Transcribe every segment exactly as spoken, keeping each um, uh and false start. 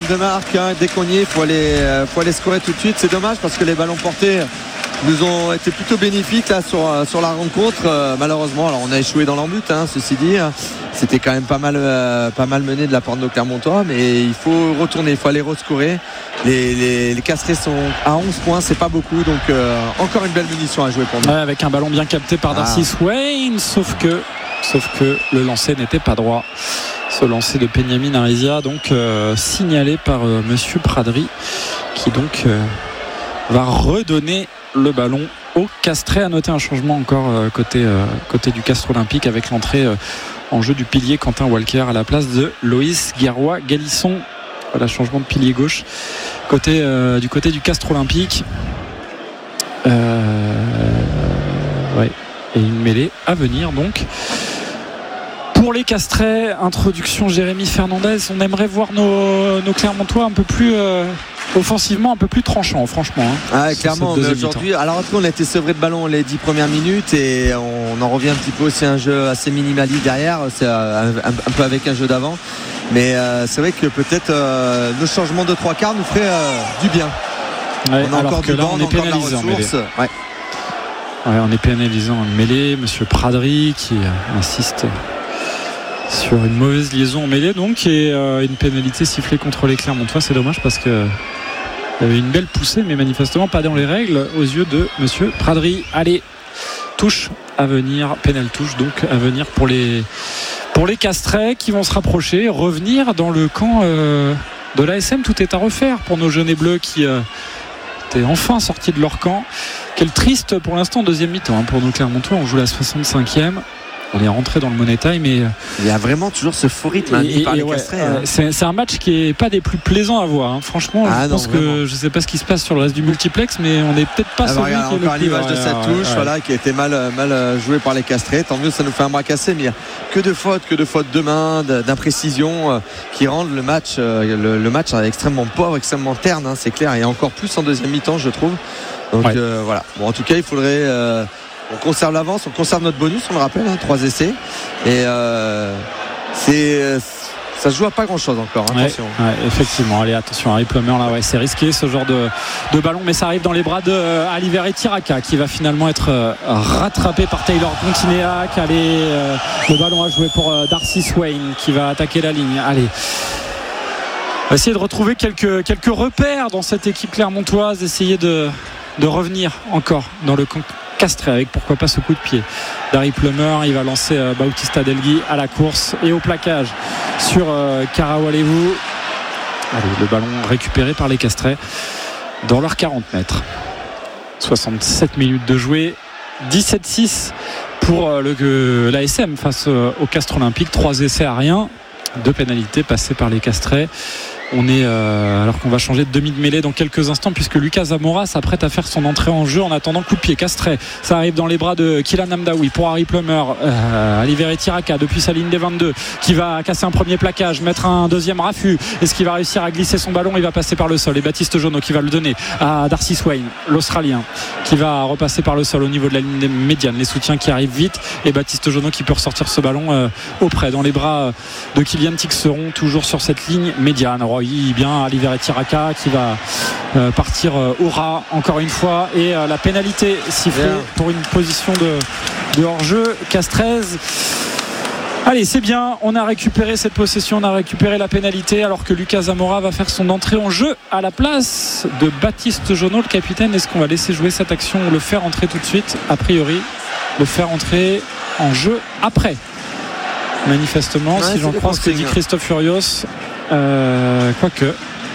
de marque, hein. Dès qu'on y est, il faut aller, euh, faut aller scorer tout de suite. C'est dommage parce que les ballons portés nous ont été plutôt bénéfiques là, sur, sur la rencontre. Euh, malheureusement, alors on a échoué dans l'embut, hein, ceci dit. Hein. C'était quand même pas mal, euh, pas mal mené de la part de nos Clermontois, mais il faut retourner, il faut aller rescorer. Les, les, les Castrés sont à onze points, c'est pas beaucoup, donc euh, encore une belle munition à jouer pour nous. Ouais, avec un ballon bien capté par Darcy ah. Swain, sauf que, sauf que le lancer n'était pas droit. Ce lancer de Benjamin Arisia, donc euh, signalé par euh, Monsieur Pradry, qui donc euh, va redonner le ballon au Castré. À noter un changement encore euh, côté, euh, côté du Castres Olympique avec l'entrée euh, en jeu du pilier Quentin Walker à la place de Loïs Guerroy-Galisson. Voilà, changement de pilier gauche côté, euh, du côté du Castres Olympique. Euh, ouais. Et une mêlée à venir donc. Pour les Castrés, introduction Jérémy Fernandez. On aimerait voir nos, nos Clermontois un peu plus euh, offensivement, un peu plus tranchants, franchement. Hein, ah, clairement, mais aujourd'hui, alors on a été sevré de ballon les dix premières minutes et on en revient un petit peu aussi à un jeu assez minimaliste derrière. C'est un, un, un peu avec un jeu d'avant. Mais euh, c'est vrai que peut-être euh, nos changements de trois quarts nous feraient euh, du bien. Ouais, on a alors encore que du là, banc, on est pénalisé en mêlée. Ouais. Ouais, on est pénalisé en mêlée. Monsieur Pradry qui insiste sur une mauvaise liaison en mêlée, donc, et euh, une pénalité sifflée contre les Clermontois. C'est dommage parce que il y avait une belle poussée, mais manifestement pas dans les règles aux yeux de Monsieur Pradry. Allez, touche à venir, pénal touche donc à venir pour les pour les Castrés qui vont se rapprocher, revenir dans le camp euh, de l'A S M. Tout est à refaire pour nos jaunes et bleus qui euh, étaient enfin sortis de leur camp. Quel triste pour l'instant deuxième mi-temps hein, pour nos Clermontois. On joue la soixante-cinquième. On est rentré dans le Money Time et il y a vraiment toujours ce faux rythme induit par les ouais, Castrés. Euh, c'est, c'est un match qui est pas des plus plaisants à voir. Hein. Franchement, ah je non, pense vraiment. que je sais pas ce qui se passe sur le reste du multiplex, mais on n'est peut-être pas. Alors, regarde, encore l'image de cette touche, ouais, voilà, ouais. qui a été mal, mal jouée par les Castrés. Tant mieux, ça nous fait un bras cassé, mais il y a que de fautes, que de fautes de main, d'imprécision euh, qui rendent le match, euh, le, le match extrêmement pauvre, extrêmement terne. Hein, c'est clair, et encore plus en deuxième mi-temps, je trouve. Donc ouais. euh, voilà. Bon, en tout cas, il faudrait. Euh, On conserve l'avance, on conserve notre bonus, on le rappelle, hein, trois essais. Et euh, c'est, ça se joue à pas grand chose encore. Hein, ouais, attention. Ouais, effectivement, allez, attention, Harry Plummer, là, ouais, c'est risqué ce genre de, de ballon, mais ça arrive dans les bras de euh, Aliveré Tiraka qui va finalement être euh, rattrapé par Taylor Continéac. Allez, euh, le ballon à jouer pour euh, Darcy Swain qui va attaquer la ligne. Allez. On va essayer de retrouver quelques, quelques repères dans cette équipe clermontoise, essayer de, de revenir encore dans le camp Castré avec pourquoi pas ce coup de pied d'Harry Plummer. Il va lancer euh, Bautista Delgui à la course et au plaquage sur euh, Karawalevou. Allez, le ballon récupéré par les Castrés dans leurs quarante mètres. soixante-sept minutes de jouer, dix-sept six pour euh, le, euh, l'A S M face euh, au Castres Olympique. Trois essais à rien, deux pénalités passées par les Castrés. On est euh, alors qu'on va changer de demi de mêlée dans quelques instants puisque Lucas Zamora s'apprête à faire son entrée en jeu en attendant coup de pied. Castré, ça arrive dans les bras de Kylian Amdaoui pour Harry Plummer. euh, Aliveré Tiraka depuis sa ligne des vingt-deux qui va casser un premier plaquage, mettre un deuxième raffut. Est-ce qu'il va réussir à glisser son ballon? Il va passer par le sol et Baptiste Jonot qui va le donner à Darcy Swain, l'Australien, qui va repasser par le sol au niveau de la ligne médiane. Les soutiens qui arrivent vite et Baptiste Jonot qui peut ressortir ce ballon euh, auprès dans les bras de Kylian Tixeron, toujours sur cette ligne médiane. Oui, bien Aliveré Tiraka qui va euh, partir euh, au ras encore une fois et euh, la pénalité sifflée bien pour une position de, de hors-jeu castraise. Allez, c'est bien, on a récupéré cette possession, on a récupéré la pénalité alors que Lucas Zamora va faire son entrée en jeu à la place de Baptiste Jonot, le capitaine. Est-ce qu'on va laisser jouer cette action ou le faire entrer tout de suite? A priori, le faire entrer en jeu après. Manifestement, ouais, si j'en crois ce que dit Christophe Furios. Euh, quoique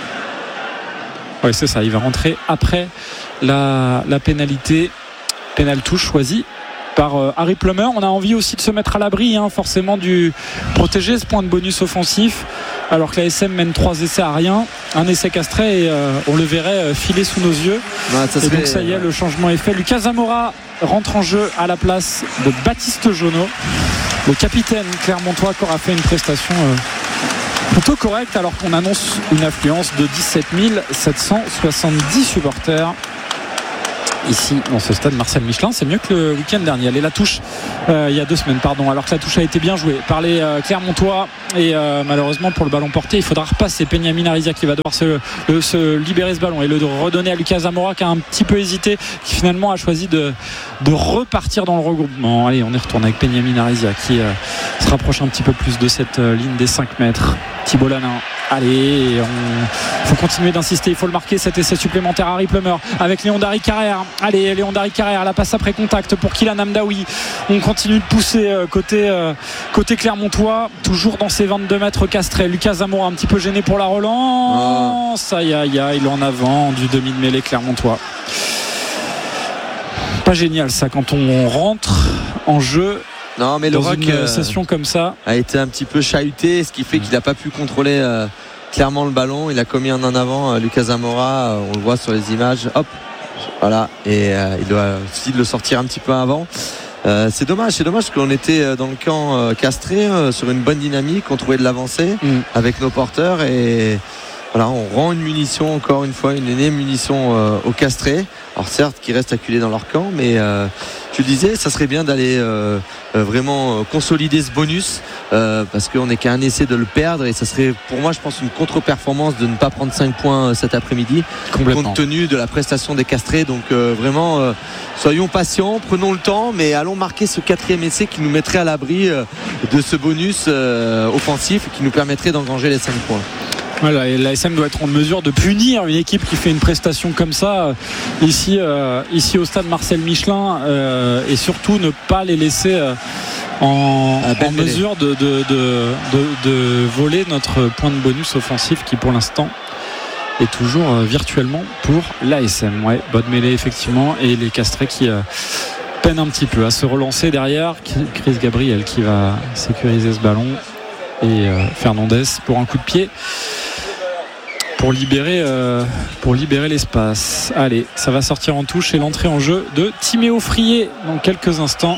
oui c'est ça, il va rentrer après la, la pénalité pénal touche choisie par euh, Harry Plummer. On a envie aussi de se mettre à l'abri hein, forcément du protéger ce point de bonus offensif alors que la S M mène trois essais à rien, un essai Castré et euh, on le verrait euh, filer sous nos yeux. Ouais, ça et serait... donc ça y est, le changement est fait. Lucas Zamora rentre en jeu à la place de Baptiste Jonot, le capitaine clermontois qui aura fait une prestation euh, plutôt correct alors qu'on annonce une affluence de dix-sept mille sept cent soixante-dix supporters ici dans ce stade Marcel Michelin. C'est mieux que le week-end dernier. Elle est la touche euh, il y a deux semaines pardon, alors que la touche a été bien jouée par les euh, Clermontois et euh, malheureusement pour le ballon porté il faudra repasser. Peña Arizia qui va devoir se, le, se libérer ce ballon et le redonner à Lucas Zamora qui a un petit peu hésité, qui finalement a choisi de, de repartir dans le regroupement. Allez, on est retourné avec Peña Arizia qui euh, se rapproche un petit peu plus de cette euh, ligne des cinq mètres. Thibault Lanin, allez, il faut continuer d'insister, il faut le marquer, cet essai supplémentaire. Harry Plummer avec Léon Dari Carrère, allez Léon Dari Carrère, la passe après contact pour Kylian Amdaoui. On continue de pousser euh, côté, euh, côté Clermontois, toujours dans ses vingt-deux mètres castrés. Lucas Zamora un petit peu gêné pour la relance, oh. aïe aïe aïe, il est en avant du demi de mêlée Clermontois. Pas génial ça quand on rentre en jeu. Non, mais le dans Rock une euh, session comme ça a été un petit peu chahuté, ce qui fait qu'il n'a pas pu contrôler euh, clairement le ballon. Il a commis un en avant, euh, Lucas Zamora, euh, on le voit sur les images, hop, voilà, et euh, il doit aussi le sortir un petit peu avant. Euh, c'est dommage, c'est dommage qu'on était dans le camp euh, castré euh, sur une bonne dynamique, on trouvait de l'avancée mm. avec nos porteurs et voilà, on rend une munition encore une fois, une énième munition euh, aux castrés. Alors certes, qui restent acculés dans leur camp, mais euh, tu le disais, ça serait bien d'aller euh, euh, vraiment consolider ce bonus euh, parce qu'on n'est qu'à un essai de le perdre et ça serait pour moi je pense une contre-performance de ne pas prendre cinq points euh, cet après-midi compte tenu de la prestation des castrés. Donc euh, vraiment euh, soyons patients, prenons le temps, mais allons marquer ce quatrième essai qui nous mettrait à l'abri euh, de ce bonus euh, offensif qui nous permettrait d'engranger les cinq points. Voilà, et l'A S M doit être en mesure de punir une équipe qui fait une prestation comme ça euh, ici, euh, ici au stade Marcel Michelin euh, et surtout ne pas les laisser euh, en, en mesure de, de, de, de, de voler notre point de bonus offensif qui pour l'instant est toujours euh, virtuellement pour l'A S M. Ouais, bonne mêlée effectivement et les castrés qui euh, peinent un petit peu à se relancer derrière. Chris Gabriel qui va sécuriser ce ballon et euh, Fernandez pour un coup de pied pour libérer, euh, pour libérer l'espace. Allez, ça va sortir en touche et l'entrée en jeu de Timéo Frié dans quelques instants.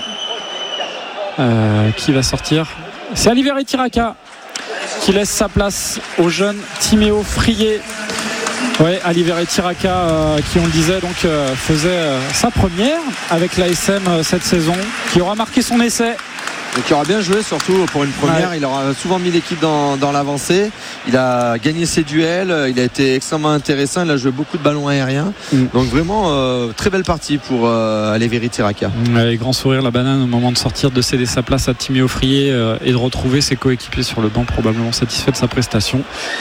Euh, qui va sortir? C'est Aliveri Tiraka qui laisse sa place au jeune Timéo Frié. Ouais, Aliveri Tiraka euh, qui, on le disait, donc euh, faisait euh, sa première avec l'A S M euh, cette saison, qui aura marqué son essai. Et qui aura bien joué surtout pour une première. Ouais. Il aura souvent mis l'équipe dans, dans l'avancée. Il a gagné ses duels. Il a été extrêmement intéressant. Il a joué beaucoup de ballons aériens. Mm. Donc vraiment euh, très belle partie pour euh, Aliveri Tiraka. Avec grand sourire la banane au moment de sortir, de céder sa place à Timéo Frié euh, et de retrouver ses coéquipiers sur le banc, probablement satisfait de sa prestation.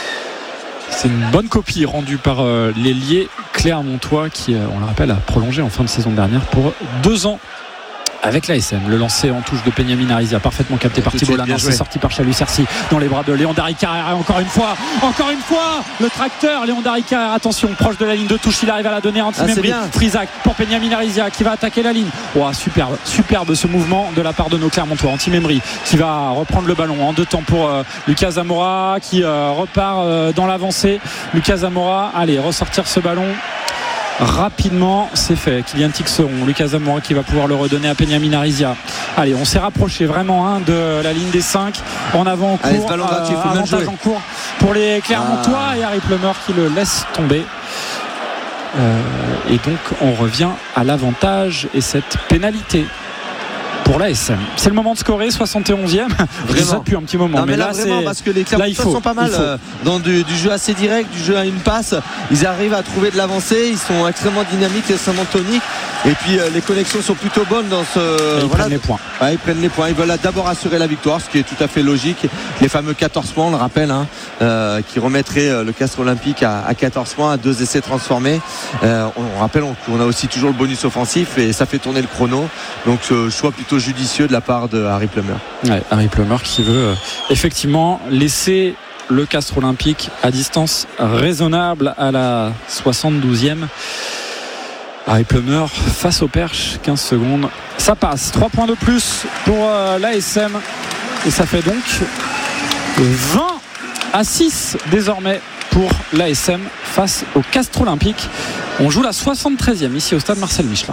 C'est une bonne copie rendue par euh, l'ailier Clermontois qui, euh, on le rappelle, a prolongé en fin de saison dernière pour deux ans avec l'A S M. Le lancer en touche de Peña Arizia, parfaitement capté par Thibault Lanin, c'est sorti par Chalut Cercy dans les bras de Léon Dari Carrère. Et encore une fois, encore une fois, le tracteur Léon Dari Carrère, attention, proche de la ligne de touche, il arrive à la donner à Anti-Membri. Ah, Frisac pour Peña Arizia qui va attaquer la ligne. Oh, superbe, superbe ce mouvement de la part de nos Clermontois. Anti-Membri qui va reprendre le ballon en deux temps pour euh, Lucas Zamora qui euh, repart euh, dans l'avancée. Lucas Zamora, allez, ressortir ce ballon rapidement, c'est fait. Kylian Tixeron, Lucas Zamora qui va pouvoir le redonner à Peña Arizia. Allez, on s'est rapproché vraiment hein, de la ligne des cinq. En avant en cours, Allez, ballon gratuit, euh, avantage en cours pour les Clermontois ah. et Harry Plummer qui le laisse tomber. Euh, et donc on revient à l'avantage et cette pénalité pour l'A S M. C'est le moment de scorer, soixante et onzième. Vraiment. Ça depuis un petit moment. Non, mais, mais là, là vraiment, c'est... parce que les Clermontois sont pas mal euh, dans du, du jeu assez direct, du jeu à une passe. Ils arrivent à trouver de l'avancée. Ils sont extrêmement dynamiques, extrêmement toniques. Et puis euh, les connexions sont plutôt bonnes dans ce. Et ils voilà. prennent les points. Ouais, ils prennent les points. Ils veulent d'abord assurer la victoire, ce qui est tout à fait logique. Les fameux quatorze points, on le rappelle, hein, euh, qui remettraient euh, le Castres Olympique à, à quatorze points, à deux essais transformés. Euh, on, on rappelle, on, on a aussi toujours le bonus offensif et ça fait tourner le chrono. Donc ce choix plutôt judicieux de la part de Harry Plummer. Ouais, Harry Plummer qui veut euh, effectivement laisser le Castres Olympique à distance raisonnable à la soixante-douzième. Harry Plummer face au Perche, quinze secondes, ça passe. trois points de plus pour euh, l'A S M et ça fait donc vingt à six désormais pour l'A S M face au Castres Olympique. On joue la soixante-treizième ici au stade Marcel Michelin.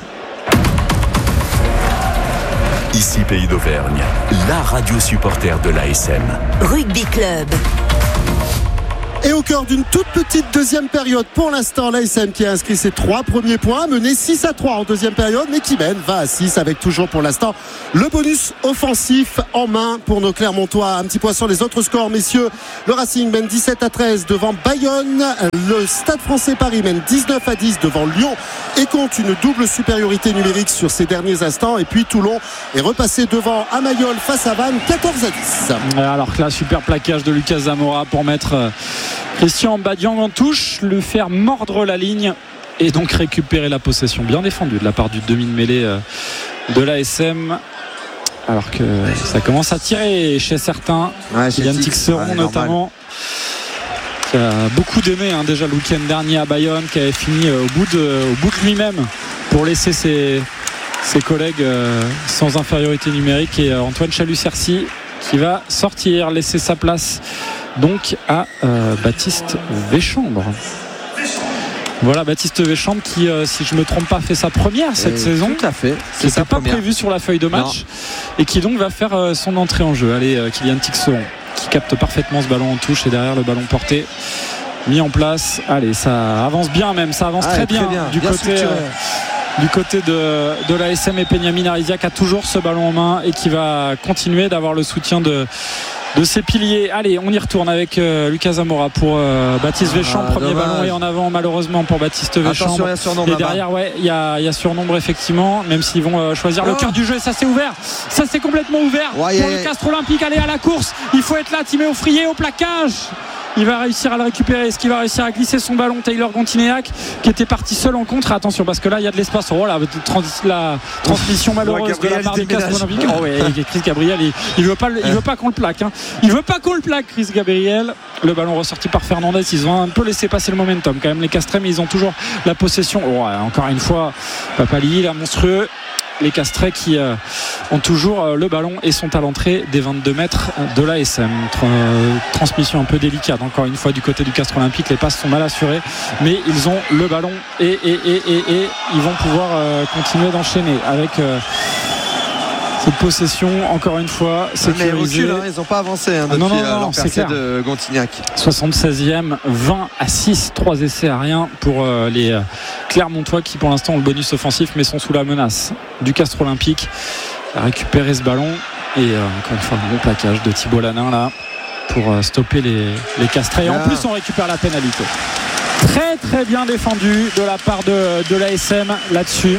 Ici Pays d'Auvergne, la radio supporter de l'A S M. Rugby Club. Et au cœur d'une toute petite deuxième période, pour l'instant, l'A S M qui a inscrit ses trois premiers points, mené six à trois en deuxième période, mais qui mène vingt à six avec toujours pour l'instant le bonus offensif en main pour nos Clermontois. Un petit point sur les autres scores, messieurs. Le Racing mène dix-sept à treize devant Bayonne. Le Stade Français Paris mène dix-neuf à dix devant Lyon et compte une double supériorité numérique sur ces derniers instants. Et puis Toulon est repassé devant à Mayol face à Vannes, quatorze à dix. Alors que là, super plaquage de Lucas Zamora pour mettre Christian Badiang en touche, le faire mordre la ligne et donc récupérer la possession. Bien défendue de la part du demi-mêlée de l'A S M. Alors que ça commence à tirer chez certains. Ouais, Yann Tixeron ouais, notamment, qui a beaucoup donné hein, déjà le week-end dernier à Bayonne, qui avait fini au bout de, au bout de lui-même pour laisser ses, ses collègues euh, sans infériorité numérique. Et euh, Antoine Chalut-Cercy qui va sortir, laisser sa place donc à euh, Baptiste Véchambre. Voilà, Baptiste Véchambre qui, euh, si je ne me trompe pas, fait sa première cette et saison. Tout à fait. Qui n'était pas prévu sur la feuille de match non. Et qui donc va faire euh, son entrée en jeu. Allez, euh, Kylian Tixeron qui capte parfaitement ce ballon en touche et derrière le ballon porté mis en place. Allez, ça avance bien même, ça avance ah, très, bien, très bien du bien côté euh, du côté de, de l'A S M et Peñamin Arizia qui a toujours ce ballon en main et qui va continuer d'avoir le soutien de de ses piliers. Allez, on y retourne avec euh, Lucas Zamora pour euh, Baptiste Véchambre. Ah, premier dommage. Ballon et en avant malheureusement pour Baptiste Véchambre. Attention, il y a surnombre, et derrière, ouais, il y a, il y a surnombre effectivement, même s'ils vont euh, choisir oh. le cœur du jeu. Et ça c'est ouvert, ça c'est complètement ouvert ouais, pour yeah, le Castres Olympique. Allez à la course, il faut être là. Timéo Frié au plaquage. Il va réussir à le récupérer. Est-ce qu'il va réussir à glisser son ballon? Taylor Gontinéac qui était parti seul en contre. Attention parce que là il y a de l'espace. Oh là, la transmission malheureuse de la part du Castres Olympique. Oh ouais, Chris Gabriel, il, il veut pas, il veut pas qu'on le plaque. Hein. Il veut pas qu'on le plaque, Chris Gabriel. Le ballon ressorti par Fernandez. Ils ont un peu laissé passer le momentum quand même les Castrés, mais ils ont toujours la possession. Oh, ouais, encore une fois, Papali, la monstrueux. Les Castrés qui euh, ont toujours euh, le ballon et sont à l'entrée des vingt-deux mètres de l'A S M. Tra- euh, transmission un peu délicate encore une fois du côté du Castres Olympique. Les passes sont mal assurées mais ils ont le ballon et, et, et, et, et ils vont pouvoir euh, continuer d'enchaîner avec euh, cette possession encore une fois sécurisée. Recul, hein, ils n'ont pas avancé hein, depuis non, non, non, leur percée de Gontignac. soixante-seizième, vingt à six, trois essais à rien pour euh, les euh, Clermontois qui pour l'instant ont le bonus offensif mais sont sous la menace du Castres Olympique à récupérer ce ballon et euh, encore une fois un bon plaquage de Thibault Lanin là pour euh, stopper les, les Castrés et en plus on récupère la pénalité. Très très bien défendu de la part de, de l'A S M là-dessus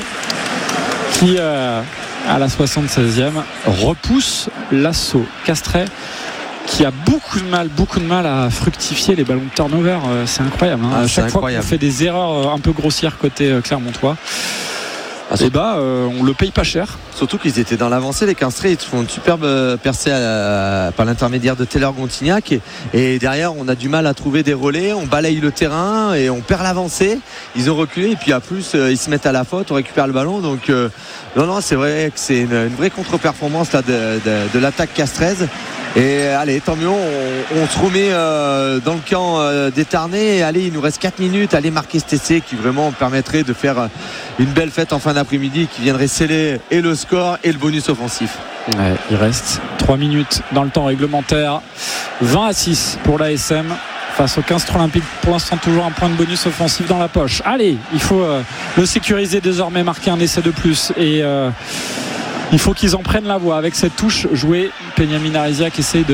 qui euh, à la soixante-seizième repousse l'assaut Castré qui a beaucoup de mal beaucoup de mal à fructifier les ballons de turnover. C'est incroyable hein. ah, à chaque fois incroyable. qu'on fait des erreurs un peu grossières côté Clermontois ah, et bah euh, on le paye pas cher. Surtout qu'ils étaient dans l'avancée, les Castrés, ils font une superbe percée à la, par l'intermédiaire de Taylor Gontignac et, et derrière on a du mal à trouver des relais, on balaye le terrain et on perd l'avancée. Ils ont reculé et puis à plus euh, ils se mettent à la faute, on récupère le ballon donc euh, non non c'est vrai que c'est une, une vraie contre-performance là, de, de, de l'attaque castraise. Et allez, tant mieux, on, on se remet euh, dans le camp euh, des Tarnais. Allez, il nous reste quatre minutes. Allez marquer cet essai qui vraiment permettrait de faire euh, une belle fête en fin d'après-midi qui viendrait sceller et le score et le bonus offensif. Ouais, il reste trois minutes dans le temps réglementaire. vingt à six pour l'A S M face au Castres Olympique. Pour l'instant, toujours un point de bonus offensif dans la poche. Allez, il faut euh, le sécuriser désormais, marquer un essai de plus et... Euh, il faut qu'ils en prennent la voie avec cette touche jouée. Peñamin Arizia qui essaye de,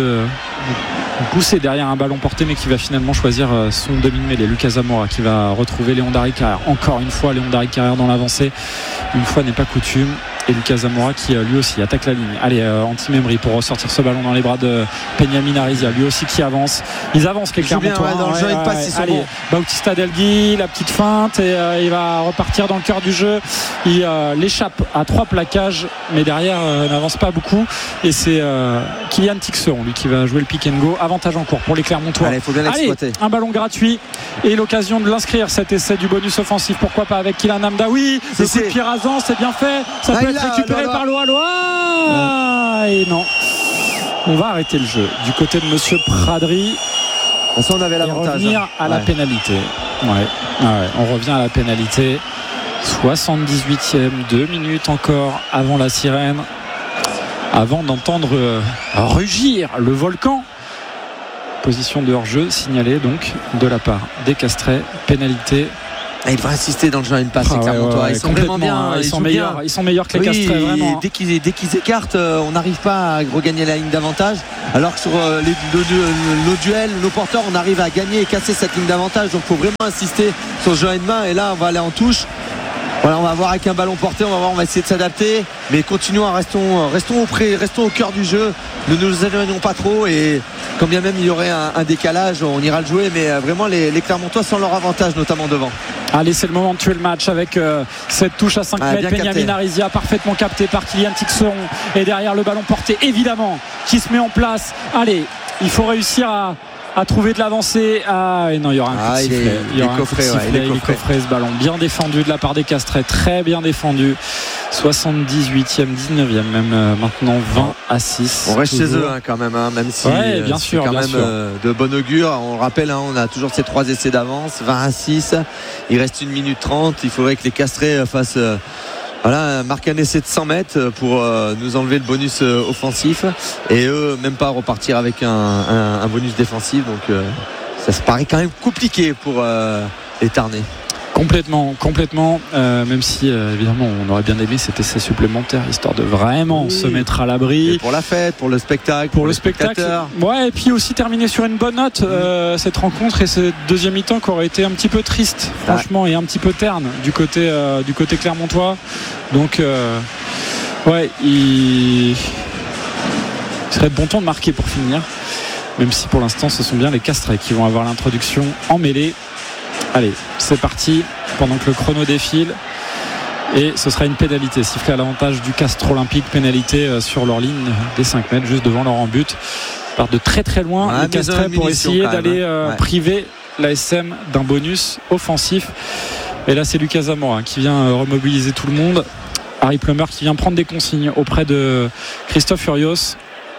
de pousser derrière un ballon porté mais qui va finalement choisir son demi-mêlée. Lucas Zamora qui va retrouver Léon Darry-Carrère. Encore une fois Léon Darry-Carrère dans l'avancée. Une fois n'est pas coutume. Et Lucas Zamora qui lui aussi attaque la ligne. Allez, euh, anti-Membry pour ressortir ce ballon dans les bras de Peñamin Arizia. Lui aussi qui avance. Ils avancent les Clermontois. Ouais, dans le jeu, ouais, passe, ouais, allez, bon. Bautista Delgui, la petite feinte et euh, il va repartir dans le cœur du jeu. Il euh, l'échappe à trois plaquages mais derrière euh, n'avance pas beaucoup et c'est euh, Kylian Tixeron lui qui va jouer le pick and go. Avantage en cours pour les Clermontois. Allez, faut bien l'exploiter. Un ballon gratuit et l'occasion de l'inscrire cet essai du bonus offensif. Pourquoi pas avec Kylian Amdaoui. Le coup de pied rasant, c'est bien fait. Ça ah, peut être récupéré par Loa ouais. Et non, on va arrêter le jeu du côté de monsieur Pradry. Ça, on avait l'avantage. Et revenir à la ouais. pénalité. Ouais. Ah ouais, on revient à la pénalité. soixante-dix-huitième, deux minutes encore avant la sirène, avant d'entendre euh, rugir le volcan position de hors-jeu signalée donc de la part des Castrés. Pénalité. Et il devrait insister dans le jeu à une passe, Ah ouais, Clermontois. ouais, ouais, ils sont vraiment bien, ils, ils sont jouent meilleurs, bien. ils sont meilleurs que les Oui, Castrés vraiment. Dès qu'ils, dès qu'ils écartent, euh, on n'arrive pas à regagner la ligne d'avantage. Alors que sur euh, les, le, le, nos duels, nos porteurs, on arrive à gagner et casser cette ligne d'avantage. Donc il faut vraiment insister sur ce jeu à une main. Et là, on va aller en touche. Voilà, on va voir avec un ballon porté, on va voir, on va essayer de s'adapter, mais continuons, restons, restons auprès, restons au cœur du jeu, ne nous éloignons pas trop, et quand bien même il y aurait un, un décalage, on ira le jouer, mais vraiment les, les Clermontois sont leur avantage, notamment devant. Allez, c'est le moment de tuer le match avec euh, cette touche à cinq ah, mètres. Benjamin Arizia, parfaitement capté par Kylian Tixeron, et derrière le ballon porté, évidemment, qui se met en place. Allez, il faut réussir à à trouver de l'avancée. Ah et non, il y aura un ah, coup de sifflet. Il, est, il y aura il, un coup de sifflet. Ouais, il, est il est coffré ce ballon. Bien défendu de la part des Castrés. Très bien défendu. soixante-dix-huitième, dix-neuvième même euh, maintenant vingt à six. On reste toujours. chez eux hein, quand même, hein, même si ouais, bien euh, sûr, c'est quand bien même sûr. Euh, de bon augure. On le rappelle, hein, on a toujours ces trois essais d'avance. vingt à six. Il reste une minute trente. Il faudrait que les Castrés fassent... Euh, Voilà, marque un essai de cent mètres pour euh, nous enlever le bonus euh, offensif et eux même pas repartir avec un, un, un bonus défensif, donc euh, ça se paraît quand même compliqué pour euh, les Tarnais. Complètement, complètement. Euh, même si euh, évidemment on aurait bien aimé cet essai supplémentaire histoire de vraiment oui. se mettre à l'abri. Et pour la fête, pour le spectacle, pour, pour le spectacle. Ouais, et puis aussi terminer sur une bonne note euh, cette rencontre et ce deuxième mi-temps qui aurait été un petit peu triste, franchement, ouais. et un petit peu terne du côté euh, du côté clermontois. Donc euh, ouais, il... il serait de bon ton de marquer pour finir. Même si pour l'instant ce sont bien les Castrés qui vont avoir l'introduction en mêlée. Allez, c'est parti pendant que le chrono défile et ce sera une pénalité sifflée à l'avantage du Castres Olympique, pénalité sur leur ligne des cinq mètres juste devant leur en but. Par de très très loin ouais, les Castrés pour essayer d'aller euh, ouais. priver l'A S M d'un bonus offensif. Et là c'est Lucas Zamora qui vient remobiliser tout le monde. Harry Plummer qui vient prendre des consignes auprès de Christophe Furios.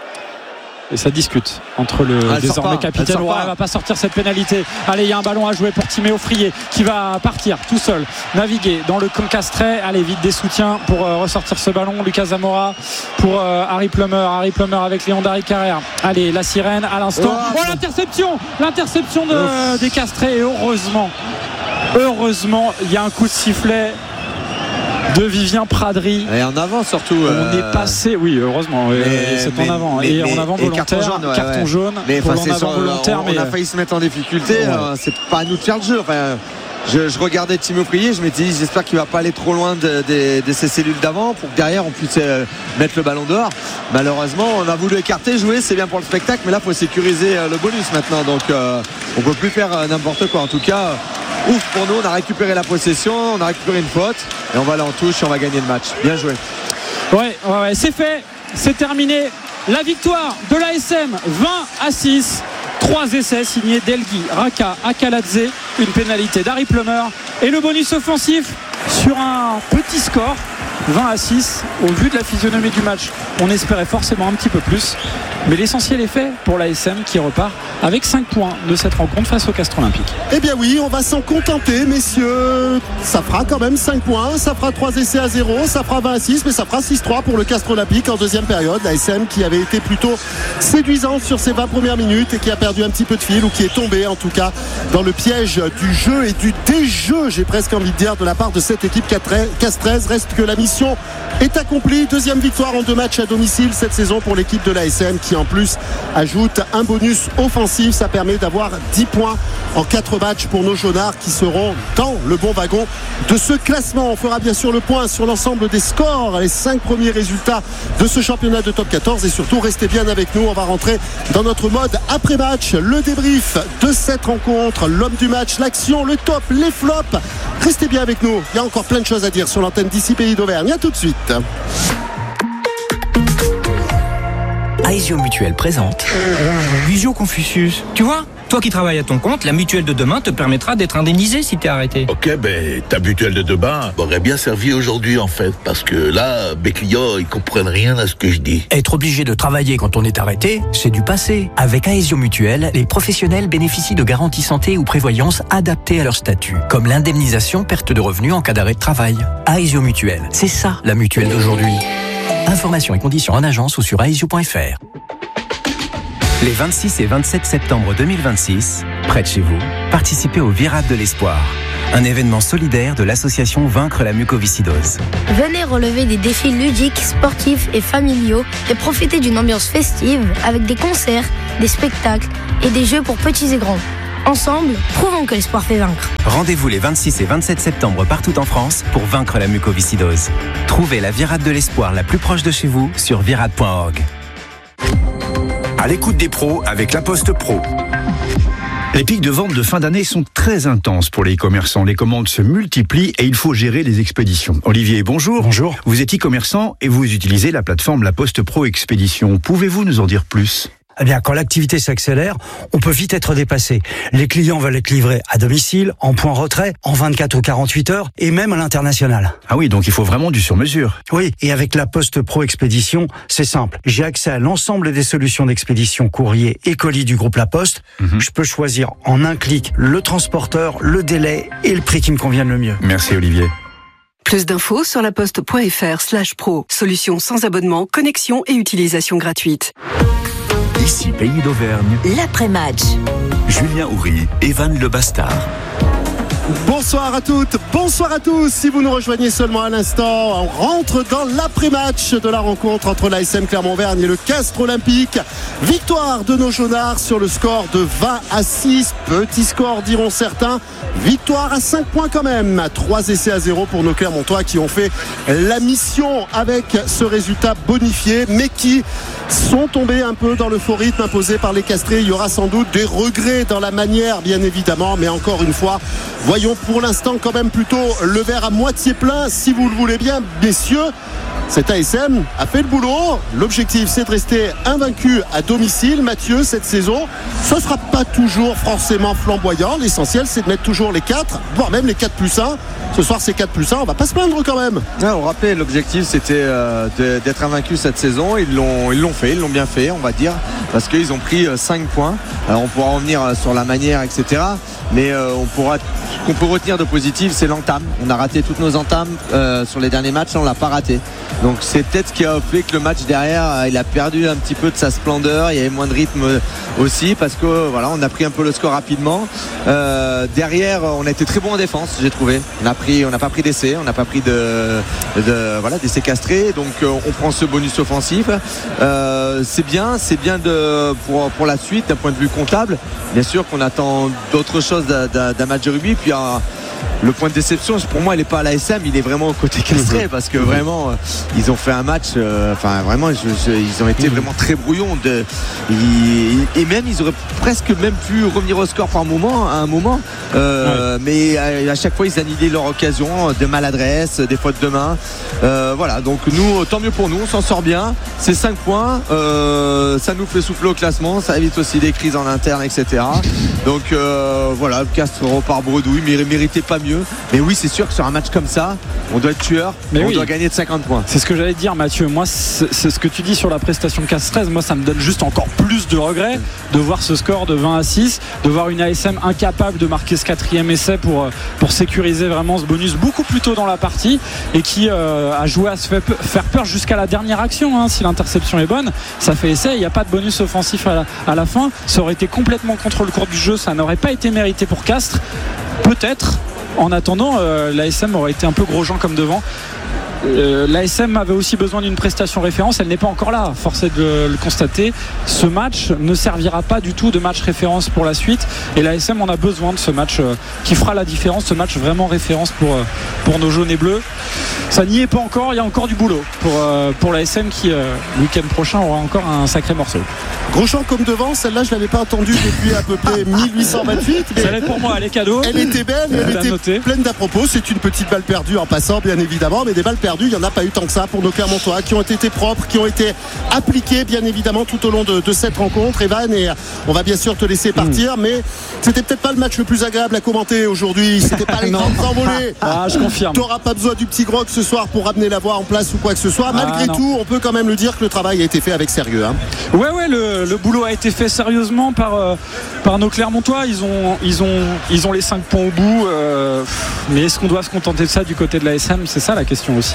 Et ça discute entre le ah, désormais capitaine. Elle ne va pas sortir cette pénalité. Allez, il y a un ballon à jouer pour Timéo Frié qui va partir tout seul, naviguer dans le camp Castré. Allez, vite des soutiens pour euh, ressortir ce ballon. Lucas Zamora pour euh, Harry Plummer. Harry Plummer avec Léon Dari Carrère. Allez, la sirène à l'instant. Oh, oh l'interception L'interception de, des Castrés. Et heureusement, heureusement, il y a un coup de sifflet de Vivien Pradry. Et en avant surtout. On euh... est passé, oui, heureusement. Mais, c'est mais, en avant. Mais, et mais, en avant volontaire. Carton jaune. Ouais, carton jaune mais, pour c'est en avant volontaire. On, mais... on a failli se mettre en difficulté. Ouais. Euh, c'est pas à nous de faire le jeu. Enfin, je, je regardais Timo Frié, je m'étais dit, j'espère qu'il va pas aller trop loin de, de, de ses cellules d'avant pour que derrière on puisse euh, mettre le ballon dehors. Malheureusement, on a voulu écarter, jouer, c'est bien pour le spectacle, mais là, il faut sécuriser euh, le bonus maintenant. Donc, euh, on peut plus faire euh, n'importe quoi. En tout cas. Euh, Ouf pour nous, on a récupéré la possession, on a récupéré une faute et on va aller en touche et on va gagner le match. Bien joué. Ouais, ouais, ouais, c'est fait, c'est terminé. La victoire de l'A S M vingt à six. Trois essais signés Delgui, Raka, Akaladze, une pénalité d'Harry Plummer et le bonus offensif sur un petit score vingt à six. Au vu de la physionomie du match, on espérait forcément un petit peu plus, mais l'essentiel est fait pour l'A S M qui repart avec cinq points de cette rencontre face au Castres Olympique. Eh bien oui, on va s'en contenter, messieurs. Ça fera quand même cinq points, ça fera trois essais à zéro, ça fera vingt à six, mais ça fera six trois pour le Castres Olympique en deuxième période. L'A S M qui avait été plutôt séduisante sur ses vingt premières minutes et qui a perdu un petit peu de fil, ou qui est tombé en tout cas dans le piège du jeu et du déjeu, j'ai presque envie de dire, de la part de cette équipe castraise. Reste que la mission est accomplie. Deuxième victoire en deux matchs à domicile cette saison pour l'équipe de l'A S M qui en plus ajoute un bonus offensif. Ça permet d'avoir dix points en quatre matchs pour nos jaunards qui seront dans le bon wagon de ce classement. On fera bien sûr le point sur l'ensemble des scores, les cinq premiers résultats de ce championnat de top quatorze et surtout restez bien avec nous. On va rentrer dans notre mode après-match, le débrief de cette rencontre, l'homme du match, l'action, le top, les flops. Restez bien avec nous, il y a encore plein de choses à dire sur l'antenne d'ici Pays d'Auvergne. À tout de suite. Aesio Mutuelle présente Visio Confucius. Tu vois, toi qui travailles à ton compte, la mutuelle de demain te permettra d'être indemnisé si t'es arrêté. Ok, ben ta mutuelle de demain m'aurait bien servi aujourd'hui en fait, parce que là, mes clients, ils comprennent rien à ce que je dis. Être obligé de travailler quand on est arrêté, c'est du passé. Avec Aesio Mutuelle, les professionnels bénéficient de garanties santé ou prévoyance adaptées à leur statut, comme l'indemnisation perte de revenus en cas d'arrêt de travail. Aesio Mutuelle, c'est ça la mutuelle d'aujourd'hui. Informations et conditions en agence ou sur aesio point f r. Les vingt-six et vingt-sept septembre deux mille vingt-six, près de chez vous, participez au Virade de l'Espoir, un événement solidaire de l'association Vaincre la mucoviscidose. Venez relever des défis ludiques, sportifs et familiaux et profiter d'une ambiance festive avec des concerts, des spectacles et des jeux pour petits et grands. Ensemble, prouvons que l'espoir fait vaincre. Rendez-vous les vingt-six et vingt-sept septembre partout en France pour vaincre la mucoviscidose. Trouvez la Virade de l'Espoir la plus proche de chez vous sur virade point org. À l'écoute des pros avec La Poste Pro. Les pics de vente de fin d'année sont très intenses pour les e-commerçants. Les commandes se multiplient et il faut gérer les expéditions. Olivier, bonjour. Bonjour. Vous êtes e-commerçant et vous utilisez la plateforme La Poste Pro Expédition. Pouvez-vous nous en dire plus ? Eh bien, quand l'activité s'accélère, on peut vite être dépassé. Les clients veulent être livrés à domicile, en point retrait, en vingt-quatre ou quarante-huit heures, et même à l'international. Ah oui, donc il faut vraiment du sur-mesure. Oui, et avec la Poste Pro Expédition, c'est simple. J'ai accès à l'ensemble des solutions d'expédition courrier et colis du groupe La Poste. Mm-hmm. Je peux choisir en un clic le transporteur, le délai et le prix qui me convienne le mieux. Merci Olivier. Plus d'infos sur laposte.fr slash pro. Solution sans abonnement, connexion et utilisation gratuite. Ici Pays d'Auvergne. L'après-match. Julien Houry, Evan Le Bastard. Bonsoir à toutes, bonsoir à tous. Si vous nous rejoignez seulement à l'instant, on rentre dans l'après-match de la rencontre entre l'A S M Clermont-Auvergne et le Castres Olympique. Victoire de nos jaunards sur le score de vingt à six. Petit score diront certains. Victoire à cinq points quand même. trois essais à zéro pour nos Clermontois qui ont fait la mission avec ce résultat bonifié, mais qui sont tombés un peu dans le faux rythme imposé par les Castrés. Il y aura sans doute des regrets dans la manière, bien évidemment, mais encore une fois, voyons pour l'instant quand même plutôt le verre à moitié plein, si vous le voulez bien, messieurs. Cet A S M a fait le boulot. L'objectif, c'est de rester invaincu à domicile. Mathieu, cette saison, ce ne sera pas toujours forcément flamboyant. L'essentiel, c'est de mettre toujours les quatre, voire même les quatre plus un. Ce soir, c'est quatre plus un. On va pas se plaindre quand même. Ah, on rappelle, l'objectif, c'était euh, de, d'être invaincu cette saison. Ils l'ont, ils l'ont fait, ils l'ont bien fait, on va dire, parce qu'ils ont pris euh, cinq points. Alors, on pourra revenir euh, sur la manière, et cetera. Mais euh, on pourra, ce qu'on peut retenir de positif, c'est l'entame. On a raté toutes nos entames euh, sur les derniers matchs, on l'a pas raté. Donc c'est peut-être ce qui a fait que le match derrière, il a perdu un petit peu de sa splendeur. Il y avait moins de rythme aussi parce que voilà, on a pris un peu le score rapidement. Euh, derrière, on a été très bon en défense, j'ai trouvé. On a pris, on n'a pas pris d'essai, on n'a pas pris de, de voilà d'essai castré. Donc on prend ce bonus offensif. Euh, c'est bien, c'est bien de pour pour la suite d'un point de vue comptable. Bien sûr qu'on attend d'autres choses d'un, d'un match de rugby. Puis un, le point de déception, pour moi, il n'est pas à l'A S M, il est vraiment au côté Castré parce que vraiment, euh, ils ont fait un match. Euh, enfin, vraiment, je, je, ils ont été vraiment très brouillons. De, et, et même, ils auraient presque même pu revenir au score par moment, à un moment. Euh, ouais. Mais à, à chaque fois, ils annihilaient leur occasion de maladresse, des fautes de main. Euh, voilà. Donc nous, tant mieux pour nous, on s'en sort bien. C'est cinq points. Euh, ça nous fait souffler au classement. Ça évite aussi des crises en interne, et cetera. Donc euh, voilà, le Castres repart bredouille, mais il méritait pas mieux. Mais oui, c'est sûr que sur un match comme ça, on doit être tueur, mais on oui. doit gagner de cinquante points. C'est ce que j'allais te dire, Mathieu. Moi, c'est, c'est ce que tu dis sur la prestation castroise. Moi, ça me donne juste encore plus de regrets de voir ce score de vingt à six, de voir une A S M incapable de marquer ce quatrième essai pour, pour sécuriser vraiment ce bonus beaucoup plus tôt dans la partie et qui euh, a joué à se faire peur jusqu'à la dernière action. Hein. Si l'interception est bonne, ça fait essai. Il n'y a pas de bonus offensif à la, à la fin. Ça aurait été complètement contre le cours du jeu. Ça n'aurait pas été mérité pour Castres. Peut-être. En attendant, euh, l'A S M aurait été un peu gros Jean comme devant. Euh, L'A S M avait aussi besoin d'une prestation référence, elle n'est pas encore là, force est de le constater. Ce match ne servira pas du tout de match référence pour la suite et l'A S M en a besoin de ce match euh, qui fera la différence, ce match vraiment référence pour, euh, pour nos jaunes et bleus. Ça n'y est pas encore, il y a encore du boulot pour, euh, pour l'A S M qui euh, le week-end prochain aura encore un sacré morceau. Grosjean comme devant, celle-là je ne l'avais pas entendue depuis à peu près mille huit cent vingt-huit. Ça l'est pour moi, elle est cadeau. Elle était belle, elle, elle était noté. Pleine d'à propos. C'est une petite balle perdue en passant, bien évidemment, mais des balles perdues, il n'y en a pas eu tant que ça pour nos Clermontois qui ont été propres, qui ont été appliqués, bien évidemment, tout au long de, de cette rencontre. Evan, et on va bien sûr te laisser partir, mmh. mais c'était peut-être pas le match le plus agréable à commenter aujourd'hui. C'était pas les grandes envolées. Ah, je confirme. Tu n'auras pas besoin du petit grog ce soir pour ramener la voix en place ou quoi que ce soit. Malgré ah, tout, on peut quand même le dire que le travail a été fait avec sérieux. Hein. Ouais, ouais, le, le boulot a été fait sérieusement par, euh, par nos Clermontois. Ils ont, ils, ont, ils ont les cinq points au bout. Euh, mais est-ce qu'on doit se contenter de ça du côté de l'A S M ? C'est ça la question aussi.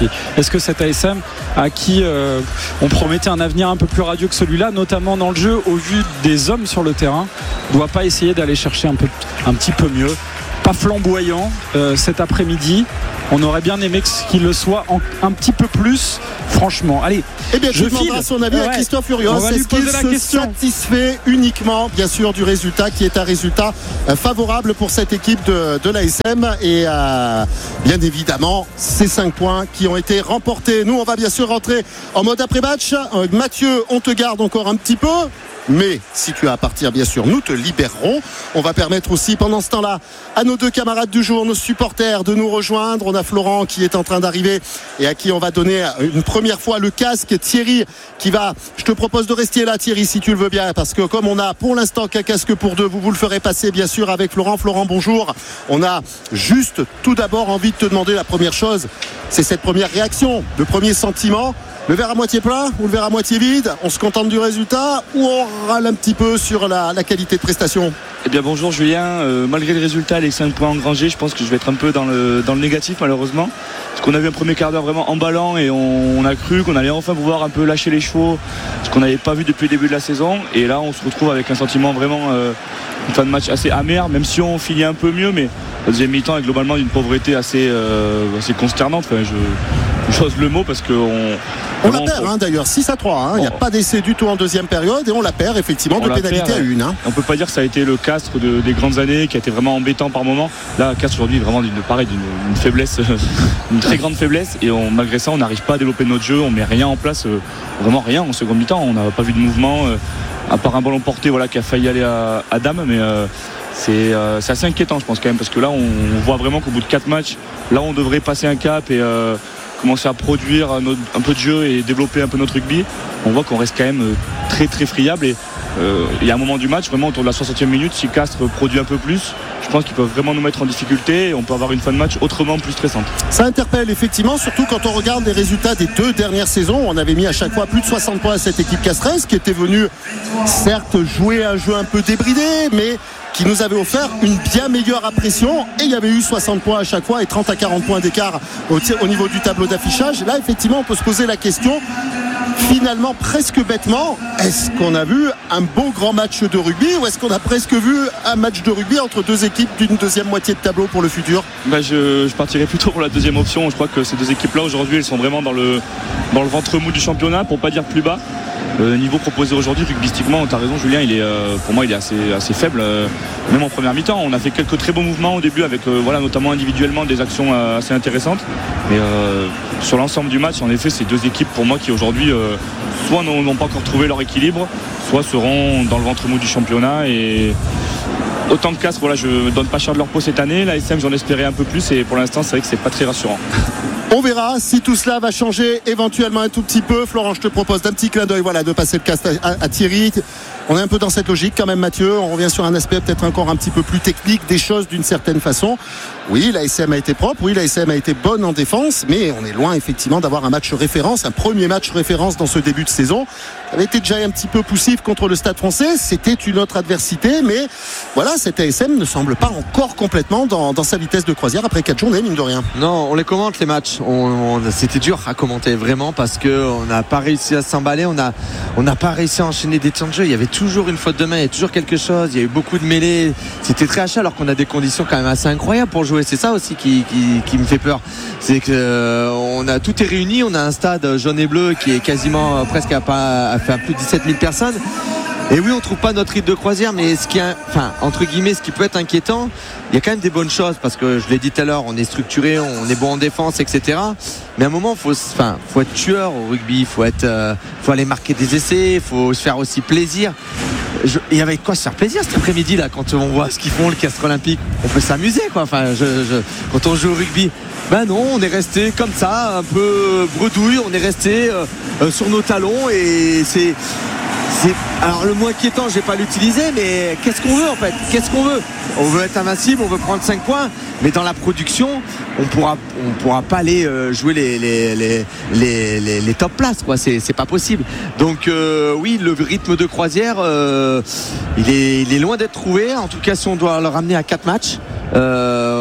Olivier. Est-ce que cet A S M à qui euh, on promettait un avenir un peu plus radieux que celui-là, notamment dans le jeu, au vu des hommes sur le terrain, doit pas essayer d'aller chercher un, peu, un petit peu mieux, pas flamboyant euh, cet après-midi? On aurait bien aimé qu'il le soit en, un petit peu plus, franchement. Allez, eh bien, je tu demanderas son avis ouais, à Christophe Furios. On va lui Est-ce qu'il poser la se question. satisfait uniquement, bien sûr, du résultat qui est un résultat euh, favorable pour cette équipe de, de l'A S M et euh, bien évidemment ces cinq points qui ont été remportés. Nous, on va bien sûr rentrer en mode après-match. Euh, Mathieu, on te garde encore un petit peu. Mais si tu as à partir, bien sûr, nous te libérerons. On va permettre aussi, pendant ce temps-là, à nos deux camarades du jour, nos supporters, de nous rejoindre. On a Florent qui est en train d'arriver et à qui on va donner une première fois le casque. Thierry qui va... Je te propose de rester là, Thierry, si tu le veux bien, parce que comme on a pour l'instant qu'un casque pour deux, vous vous le ferez passer, bien sûr, avec Florent. Florent, bonjour. On a juste, tout d'abord, envie de te demander la première chose. C'est cette première réaction, le premier sentiment. Le verre à moitié plein ou le verre à moitié vide? On se contente du résultat ou on râle un petit peu sur la, la qualité de prestation? Eh bien bonjour Julien, euh, malgré le résultat, les cinq points engrangés, je pense que je vais être un peu dans le, dans le négatif malheureusement. Parce qu'on a vu un premier quart d'heure vraiment emballant et on, on a cru qu'on allait enfin pouvoir un peu lâcher les chevaux, ce qu'on n'avait pas vu depuis le début de la saison. Et là on se retrouve avec un sentiment vraiment, euh, une fin de match assez amer, même si on finit un peu mieux, mais la deuxième mi-temps est globalement d'une pauvreté assez, euh, assez consternante. Enfin, je, je chose le mot parce qu'on... On la perd hein, d'ailleurs six à trois, il hein. n'y a pas d'essai du tout en deuxième période et on la perd effectivement de pénalité perd, à une hein. On peut pas dire que ça a été le Castres de, des grandes années qui a été vraiment embêtant par moment. Là Castres aujourd'hui est vraiment d'une, pareil, d'une, d'une faiblesse, une très grande faiblesse et on, malgré ça on n'arrive pas à développer notre jeu, on met rien en place, euh, vraiment rien en seconde mi-temps, on n'a pas vu de mouvement euh, à part un ballon porté voilà, qui a failli aller à, à Dame mais euh, c'est, euh, c'est assez inquiétant je pense quand même parce que là on, on voit vraiment qu'au bout de quatre matchs là on devrait passer un cap et euh, commencer à produire un, autre, un peu de jeu et développer un peu notre rugby. On voit qu'on reste quand même très très friable et euh, il y a un moment du match vraiment autour de la soixantième minute, si Castres produit un peu plus, je pense qu'ils peuvent vraiment nous mettre en difficulté et on peut avoir une fin de match autrement plus stressante. Ça interpelle effectivement, surtout quand on regarde les résultats des deux dernières saisons. On avait mis à chaque fois plus de soixante points à cette équipe castresse qui était venue certes jouer un jeu un peu débridé mais qui nous avait offert une bien meilleure impression et il y avait eu soixante points à chaque fois et trente à quarante points d'écart au, au niveau du tableau d'affichage. Là effectivement on peut se poser la question finalement presque bêtement, est-ce qu'on a vu un beau grand match de rugby ou est-ce qu'on a presque vu un match de rugby entre deux équipes d'une deuxième moitié de tableau pour le futur? bah je, je partirais plutôt pour la deuxième option. Je crois que ces deux équipes là aujourd'hui elles sont vraiment dans le, dans le ventre mou du championnat pour pas dire plus bas. Le niveau proposé aujourd'hui rugbystiquement, tu as raison Julien, il est, euh, pour moi il est assez, assez faible, euh, même en première mi-temps. On a fait quelques très bons mouvements au début avec euh, voilà, notamment individuellement des actions euh, assez intéressantes. Mais euh, sur l'ensemble du match, en effet, c'est deux équipes pour moi qui aujourd'hui euh, soit n'ont, n'ont pas encore trouvé leur équilibre, soit seront dans le ventre mou du championnat. Et autant que Castres, voilà, je ne donne pas cher de leur peau cette année. La S M j'en espérais un peu plus et pour l'instant c'est vrai que c'est pas très rassurant. On verra si tout cela va changer éventuellement un tout petit peu. Florent, je te propose d'un petit clin d'œil, voilà, de passer le casque à, à, à Thierry. On est un peu dans cette logique quand même Mathieu. On revient sur un aspect peut-être encore un petit peu plus technique des choses d'une certaine façon. Oui, la S M a été propre, oui, la S M a été bonne en défense, mais on est loin effectivement d'avoir un match référence, un premier match référence dans ce début de saison. Ça avait été déjà un petit peu poussif contre le Stade Français, c'était une autre adversité, mais voilà, cette A S M ne semble pas encore complètement dans, dans sa vitesse de croisière après quatre journées, mine de rien. Non, on les commente les matchs. On, on, c'était dur à commenter vraiment parce qu'on n'a pas réussi à s'emballer, on n'a on n'a pas réussi à enchaîner des temps de jeu. Il y avait toujours une faute de main, il y avait toujours quelque chose, il y a eu beaucoup de mêlées. C'était très haché alors qu'on a des conditions quand même assez incroyables pour jouer. C'est ça aussi qui, qui, qui me fait peur. C'est que euh, on a tout est réuni, on a un stade jaune et bleu qui est quasiment euh, presque à, pas, à faire plus de dix-sept mille personnes. Et oui, on trouve pas notre rythme de croisière, mais ce qui est, enfin, entre guillemets, ce qui peut être inquiétant, il y a quand même des bonnes choses parce que je l'ai dit tout à l'heure, on est structuré, on est bon en défense, et cetera. Mais à un moment, faut, enfin, faut être tueur au rugby, faut être, euh, faut aller marquer des essais, faut se faire aussi plaisir. Je, il y avait quoi se faire plaisir cet après-midi là quand on voit ce qu'ils font le Castres Olympique. On peut s'amuser quoi. Enfin, je, je, quand on joue au rugby. Ben non, on est resté comme ça, un peu bredouille. On est resté euh, euh, sur nos talons et c'est. C'est... Alors le mot inquiétant, je vais pas l'utiliser, mais qu'est-ce qu'on veut en fait? Qu'est-ce qu'on veut? On veut être invincible, on veut prendre cinq points, mais dans la production, on pourra, on pourra pas aller euh, jouer les, les, les, les, les, les top places, quoi. C'est, c'est pas possible. Donc euh, oui, le rythme de croisière, euh, il est, il est loin d'être trouvé. En tout cas, si on doit le ramener à quatre matchs. Euh,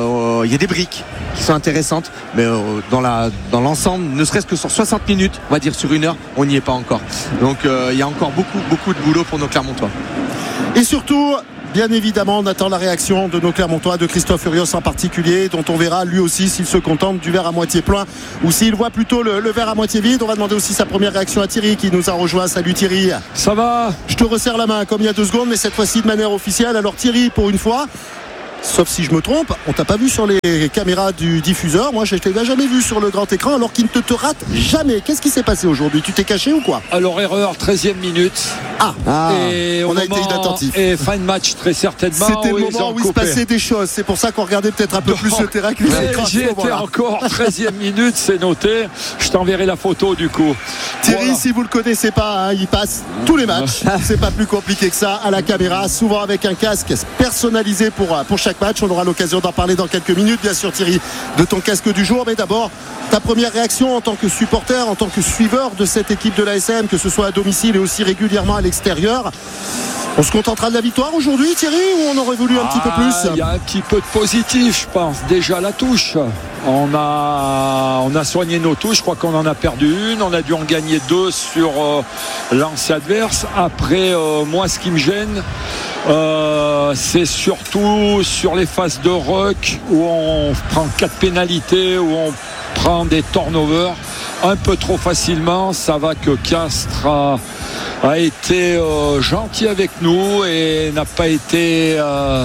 il y a des briques qui sont intéressantes, mais euh, dans, la, dans l'ensemble, ne serait-ce que sur soixante minutes, on va dire sur une heure, on n'y est pas encore. Donc euh, il y a encore beaucoup, beaucoup de boulot pour nos Clermontois. Et surtout, bien évidemment, on attend la réaction de nos Clermontois, de Christophe Furios en particulier, dont on verra lui aussi s'il se contente du verre à moitié plein ou s'il voit plutôt le, le verre à moitié vide. On va demander aussi sa première réaction à Thierry qui nous a rejoint. Salut Thierry. Ça va ? Je te resserre la main comme il y a deux secondes, mais cette fois-ci de manière officielle. Alors Thierry, pour une fois, sauf si je me trompe, on t'a pas vu sur les caméras du diffuseur. Moi, je ne t'ai jamais vu sur le grand écran alors qu'il ne te, te rate jamais. Qu'est-ce qui s'est passé aujourd'hui ? Tu t'es caché ou quoi ? Alors, erreur, treizième minute. Ah, ah et on a moment, été inattentif. Et fin de match, très certainement. C'était le moment où il se passait des choses. C'est pour ça qu'on regardait peut-être un peu non, plus le terrain que les écrans. J'y étais voilà. Encore, treizième minute, c'est noté. Je t'enverrai la photo du coup. Thierry, voilà. Si vous le connaissez pas, hein, il passe tous les matchs. C'est pas plus compliqué que ça à la caméra, souvent avec un casque personnalisé pour, pour chaque match. On aura l'occasion d'en parler dans quelques minutes, bien sûr Thierry, de ton casque du jour. Mais d'abord, ta première réaction en tant que supporter, en tant que suiveur de cette équipe de l'A S M, que ce soit à domicile et aussi régulièrement à l'extérieur. On se contentera de la victoire aujourd'hui, Thierry, ou on aurait voulu un ah, petit peu plus ? Il y a un petit peu de positif, je pense. Déjà la touche. On a, on a soigné nos touches. Je crois qu'on en a perdu une. On a dû en gagner deux sur euh, l'ancien adverse. Après, euh, moi, ce qui me gêne, euh, c'est surtout sur les phases de ruck où on prend quatre pénalités, où on prend des turnovers un peu trop facilement. Ça va que Castres a, a été euh, gentil avec nous et n'a pas été euh,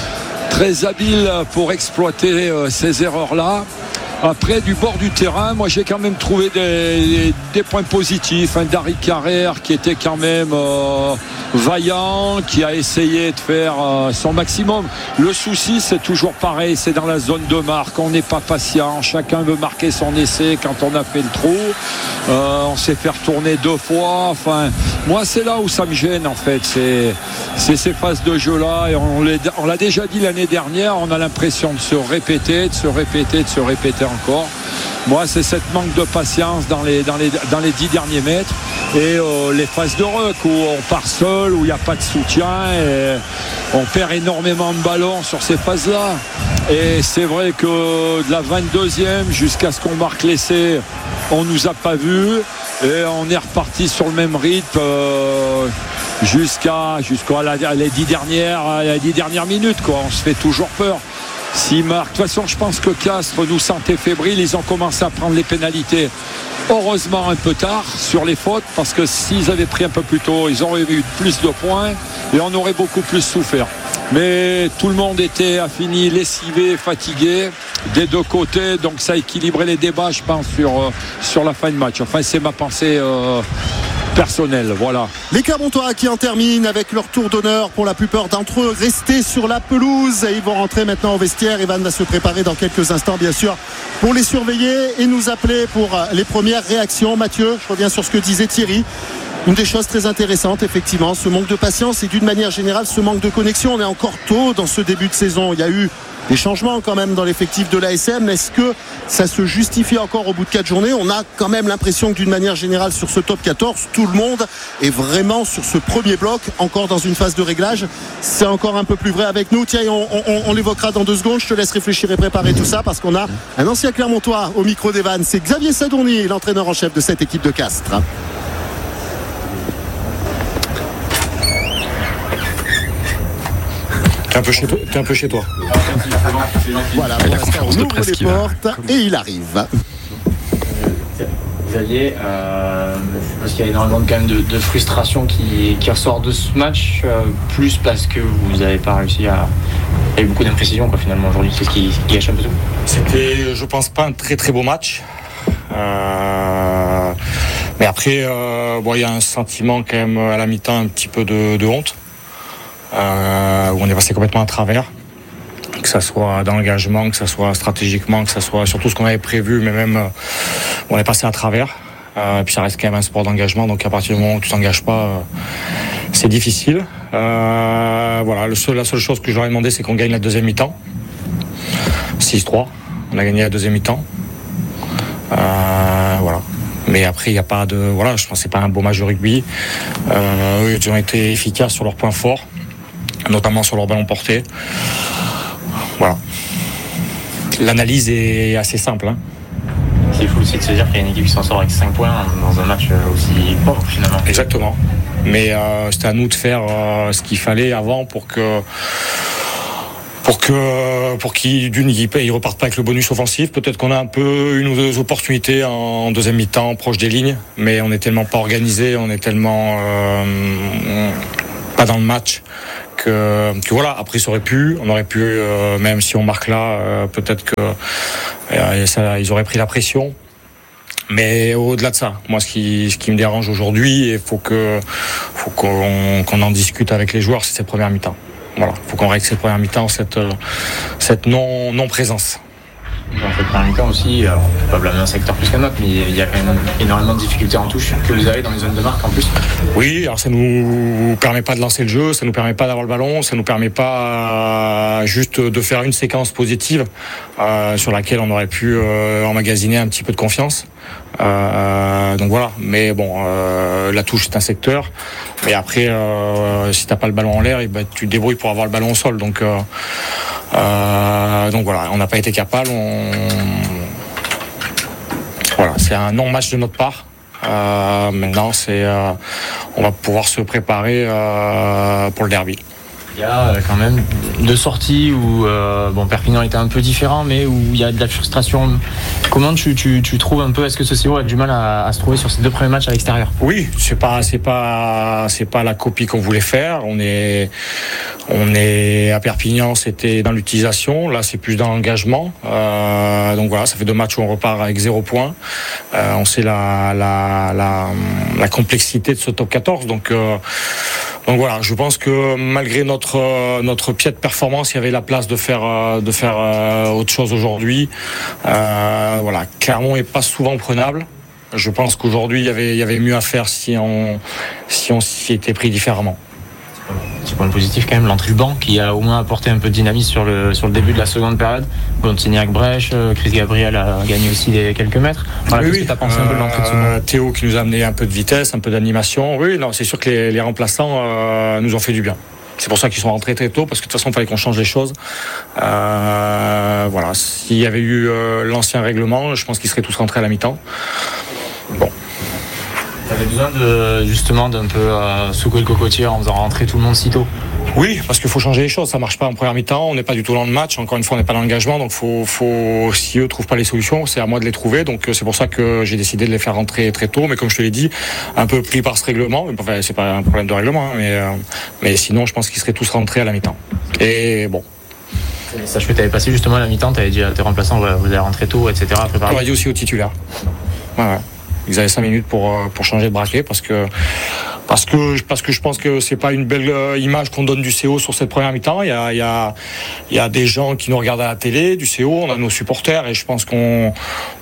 très habile pour exploiter euh, ces erreurs-là. Après, du bord du terrain, moi j'ai quand même trouvé des, des points positifs. Un Dari Carrère qui était quand même euh, vaillant, qui a essayé de faire euh, son maximum. Le souci, c'est toujours pareil, c'est dans la zone de marque. On n'est pas patient, chacun veut marquer son essai quand on a fait le trou. Euh, on s'est fait retourner deux fois. Enfin, moi c'est là où ça me gêne en fait. C'est, c'est ces phases de jeu-là. Et on, on l'a déjà dit l'année dernière, on a l'impression de se répéter, de se répéter, de se répéter encore. Moi c'est cette manque de patience dans les, dans les, dans les dix derniers mètres et euh, les phases de ruck où on part seul, où il n'y a pas de soutien et on perd énormément de ballons sur ces phases là et c'est vrai que de la vingt-deuxième jusqu'à ce qu'on marque l'essai, on nous a pas vus et on est reparti sur le même rythme euh, jusqu'à, jusqu'à la, les dix dernières, les dix dernières minutes quoi. On se fait toujours peur. S'ils marquent, de toute façon je pense que Castres nous sentait fébriles, ils ont commencé à prendre les pénalités heureusement un peu tard sur les fautes parce que s'ils avaient pris un peu plus tôt ils auraient eu plus de points et on aurait beaucoup plus souffert, mais tout le monde était à fini lessivé, fatigué des deux côtés, donc ça a équilibré les débats je pense sur, euh, sur la fin de match. Enfin c'est ma pensée euh, personnel, voilà. Les Clermontois qui en terminent avec leur tour d'honneur pour la plupart d'entre eux restés sur la pelouse et ils vont rentrer maintenant au vestiaire. Evan va se préparer dans quelques instants bien sûr pour les surveiller et nous appeler pour les premières réactions. Mathieu, je reviens sur ce que disait Thierry. Une des choses très intéressantes, effectivement, ce manque de patience et d'une manière générale ce manque de connexion. On est encore tôt dans ce début de saison. Il y a eu des changements quand même dans l'effectif de l'A S M. Est-ce que ça se justifie encore au bout de quatre journées ? On a quand même l'impression que d'une manière générale sur ce top quatorze, tout le monde est vraiment sur ce premier bloc, encore dans une phase de réglage. C'est encore un peu plus vrai avec nous. Tiens, on, on, on l'évoquera dans deux secondes. Je te laisse réfléchir et préparer tout ça parce qu'on a un ancien Clermontois au micro d'Evan. C'est Xavier Sadourny, l'entraîneur en chef de cette équipe de Castres. T'es un peu chez toi. T'es un peu chez toi. Voilà, pour l'instant, on ouvre les portes et il arrive. Xavier, euh, je pense qu'il y a énormément quand même de, de frustration qui, qui ressort de ce match, euh, plus parce que vous n'avez pas réussi à... Il y a eu beaucoup d'imprécisions quoi, finalement aujourd'hui, c'est ce qui, qui gâche un peu tout. C'était, je pense, pas un très très beau match. Euh, mais après, euh, bon, il y a un sentiment quand même à la mi-temps un petit peu de, de honte. Euh, où on est passé complètement à travers, que ça soit dans l'engagement, que ça soit stratégiquement, que ça soit sur tout ce qu'on avait prévu, mais même euh, on est passé à travers. Euh, et puis ça reste quand même un sport d'engagement, donc à partir du moment où tu t'engages pas, euh, c'est difficile. Euh, voilà, le seul, la seule chose que je leur ai demandé, c'est qu'on gagne la deuxième mi-temps. six trois, on a gagné la deuxième mi-temps. Euh, voilà. Mais après, il n'y a pas de... Voilà, je pense que c'est pas un beau match de rugby. Euh, eux, ils ont été efficaces sur leurs points forts, notamment sur leur ballon porté. Voilà. l'analyse est assez simple. Hein. C'est fou aussi de se dire qu'il y a une équipe qui s'en sort avec cinq points dans un match aussi pauvre finalement. Exactement. Mais euh, c'était à nous de faire euh, ce qu'il fallait avant pour que pour que pour qu'ils d'une équipe ils repartent pas avec le bonus offensif. Peut-être qu'on a un peu une ou deux opportunités en deuxième mi-temps proche des lignes, mais on est tellement pas organisé, on est tellement euh, pas dans le match. Que, que voilà, après ça aurait pu, on aurait pu, euh, même si on marque là, euh, peut-être que euh, ça, ils auraient pris la pression. Mais au-delà de ça, moi ce qui, ce qui me dérange aujourd'hui, il faut que, faut qu'on, qu'on en discute avec les joueurs, c'est cette première mi-temps. Voilà, faut qu'on règle cette première mi-temps, cette, cette non, non-présence. Dans cette première mi-temps aussi, alors, on ne peut pas blâmer un secteur plus qu'un autre, mais il y a quand même énormément de difficultés en touche que vous avez dans les zones de marque en plus. Oui, alors ça nous permet pas de lancer le jeu, ça nous permet pas d'avoir le ballon, ça nous permet pas euh, juste de faire une séquence positive euh, sur laquelle on aurait pu euh, emmagasiner un petit peu de confiance. Euh, donc voilà, mais bon, euh, la touche c'est un secteur, mais après euh, si t'as pas le ballon en l'air, et ben, tu te débrouilles pour avoir le ballon au sol. Donc euh, euh, donc voilà, on n'a pas été capable. On... Voilà, c'est un non-match de notre part. Euh, maintenant, c'est, euh, on va pouvoir se préparer euh, pour le derby. Il y a quand même deux sorties où euh, bon, Perpignan était un peu différent, mais où il y a de la frustration. Comment tu, tu, tu trouves un peu, est-ce que ce C O a du mal à, à se trouver sur ces deux premiers matchs à l'extérieur? Oui, c'est pas c'est pas c'est pas la copie qu'on voulait faire. On est on est à Perpignan, c'était dans l'utilisation. Là, c'est plus dans l'engagement. Euh, donc voilà, ça fait deux matchs où on repart avec zéro point. Euh, on sait la la la, la complexité de ce top quatorze. Donc euh, donc voilà, je pense que malgré notre notre pied de performance, il y avait la place de faire de faire autre chose aujourd'hui. Euh, voilà, Clermont est pas souvent prenable. Je pense qu'aujourd'hui il y avait il y avait mieux à faire si on si on s'y était pris différemment. Petit point positif quand même, l'entrée du banc qui a au moins apporté un peu de dynamisme sur le sur le début de la seconde période. Bontignac Brèche, Chris Gabriel a gagné aussi des quelques mètres. Voilà, oui, qu'est-ce oui. que tu as pensé euh, un peu de l'entrée de ce banc? Théo qui nous a amené un peu de vitesse, un peu d'animation. Oui, non, c'est sûr que les, les remplaçants euh, nous ont fait du bien. C'est pour ça qu'ils sont rentrés très tôt, parce que de toute façon, il fallait qu'on change les choses. Euh, voilà, s'il y avait eu euh, l'ancien règlement, je pense qu'ils seraient tous rentrés à la mi-temps. Bon. Tu avais besoin de, justement d'un peu euh, secouer le cocotier en faisant rentrer tout le monde si tôt? Oui, parce qu'il faut changer les choses. Ça marche pas en première mi-temps. On n'est pas du tout dans le match. Encore une fois, on n'est pas dans l'engagement. Donc, faut, faut, si eux trouvent pas les solutions, c'est à moi de les trouver. Donc, c'est pour ça que j'ai décidé de les faire rentrer très tôt. Mais comme je te l'ai dit, un peu pris par ce règlement. Enfin, c'est pas un problème de règlement, hein, mais, euh, mais sinon, je pense qu'ils seraient tous rentrés à la mi-temps. Et bon. Sache que tu avais passé justement à la mi-temps. Tu avais dit à tes remplaçants, vous allez rentrer tôt, et cetera. On a dit aussi aux titulaires. Ouais, ouais. Ils avaient cinq minutes pour pour changer de braquet parce que parce que parce que je pense que c'est pas une belle image qu'on donne du C O sur cette première mi-temps. Il y a il y a il y a des gens qui nous regardent à la télé du C O, on a nos supporters et je pense qu'on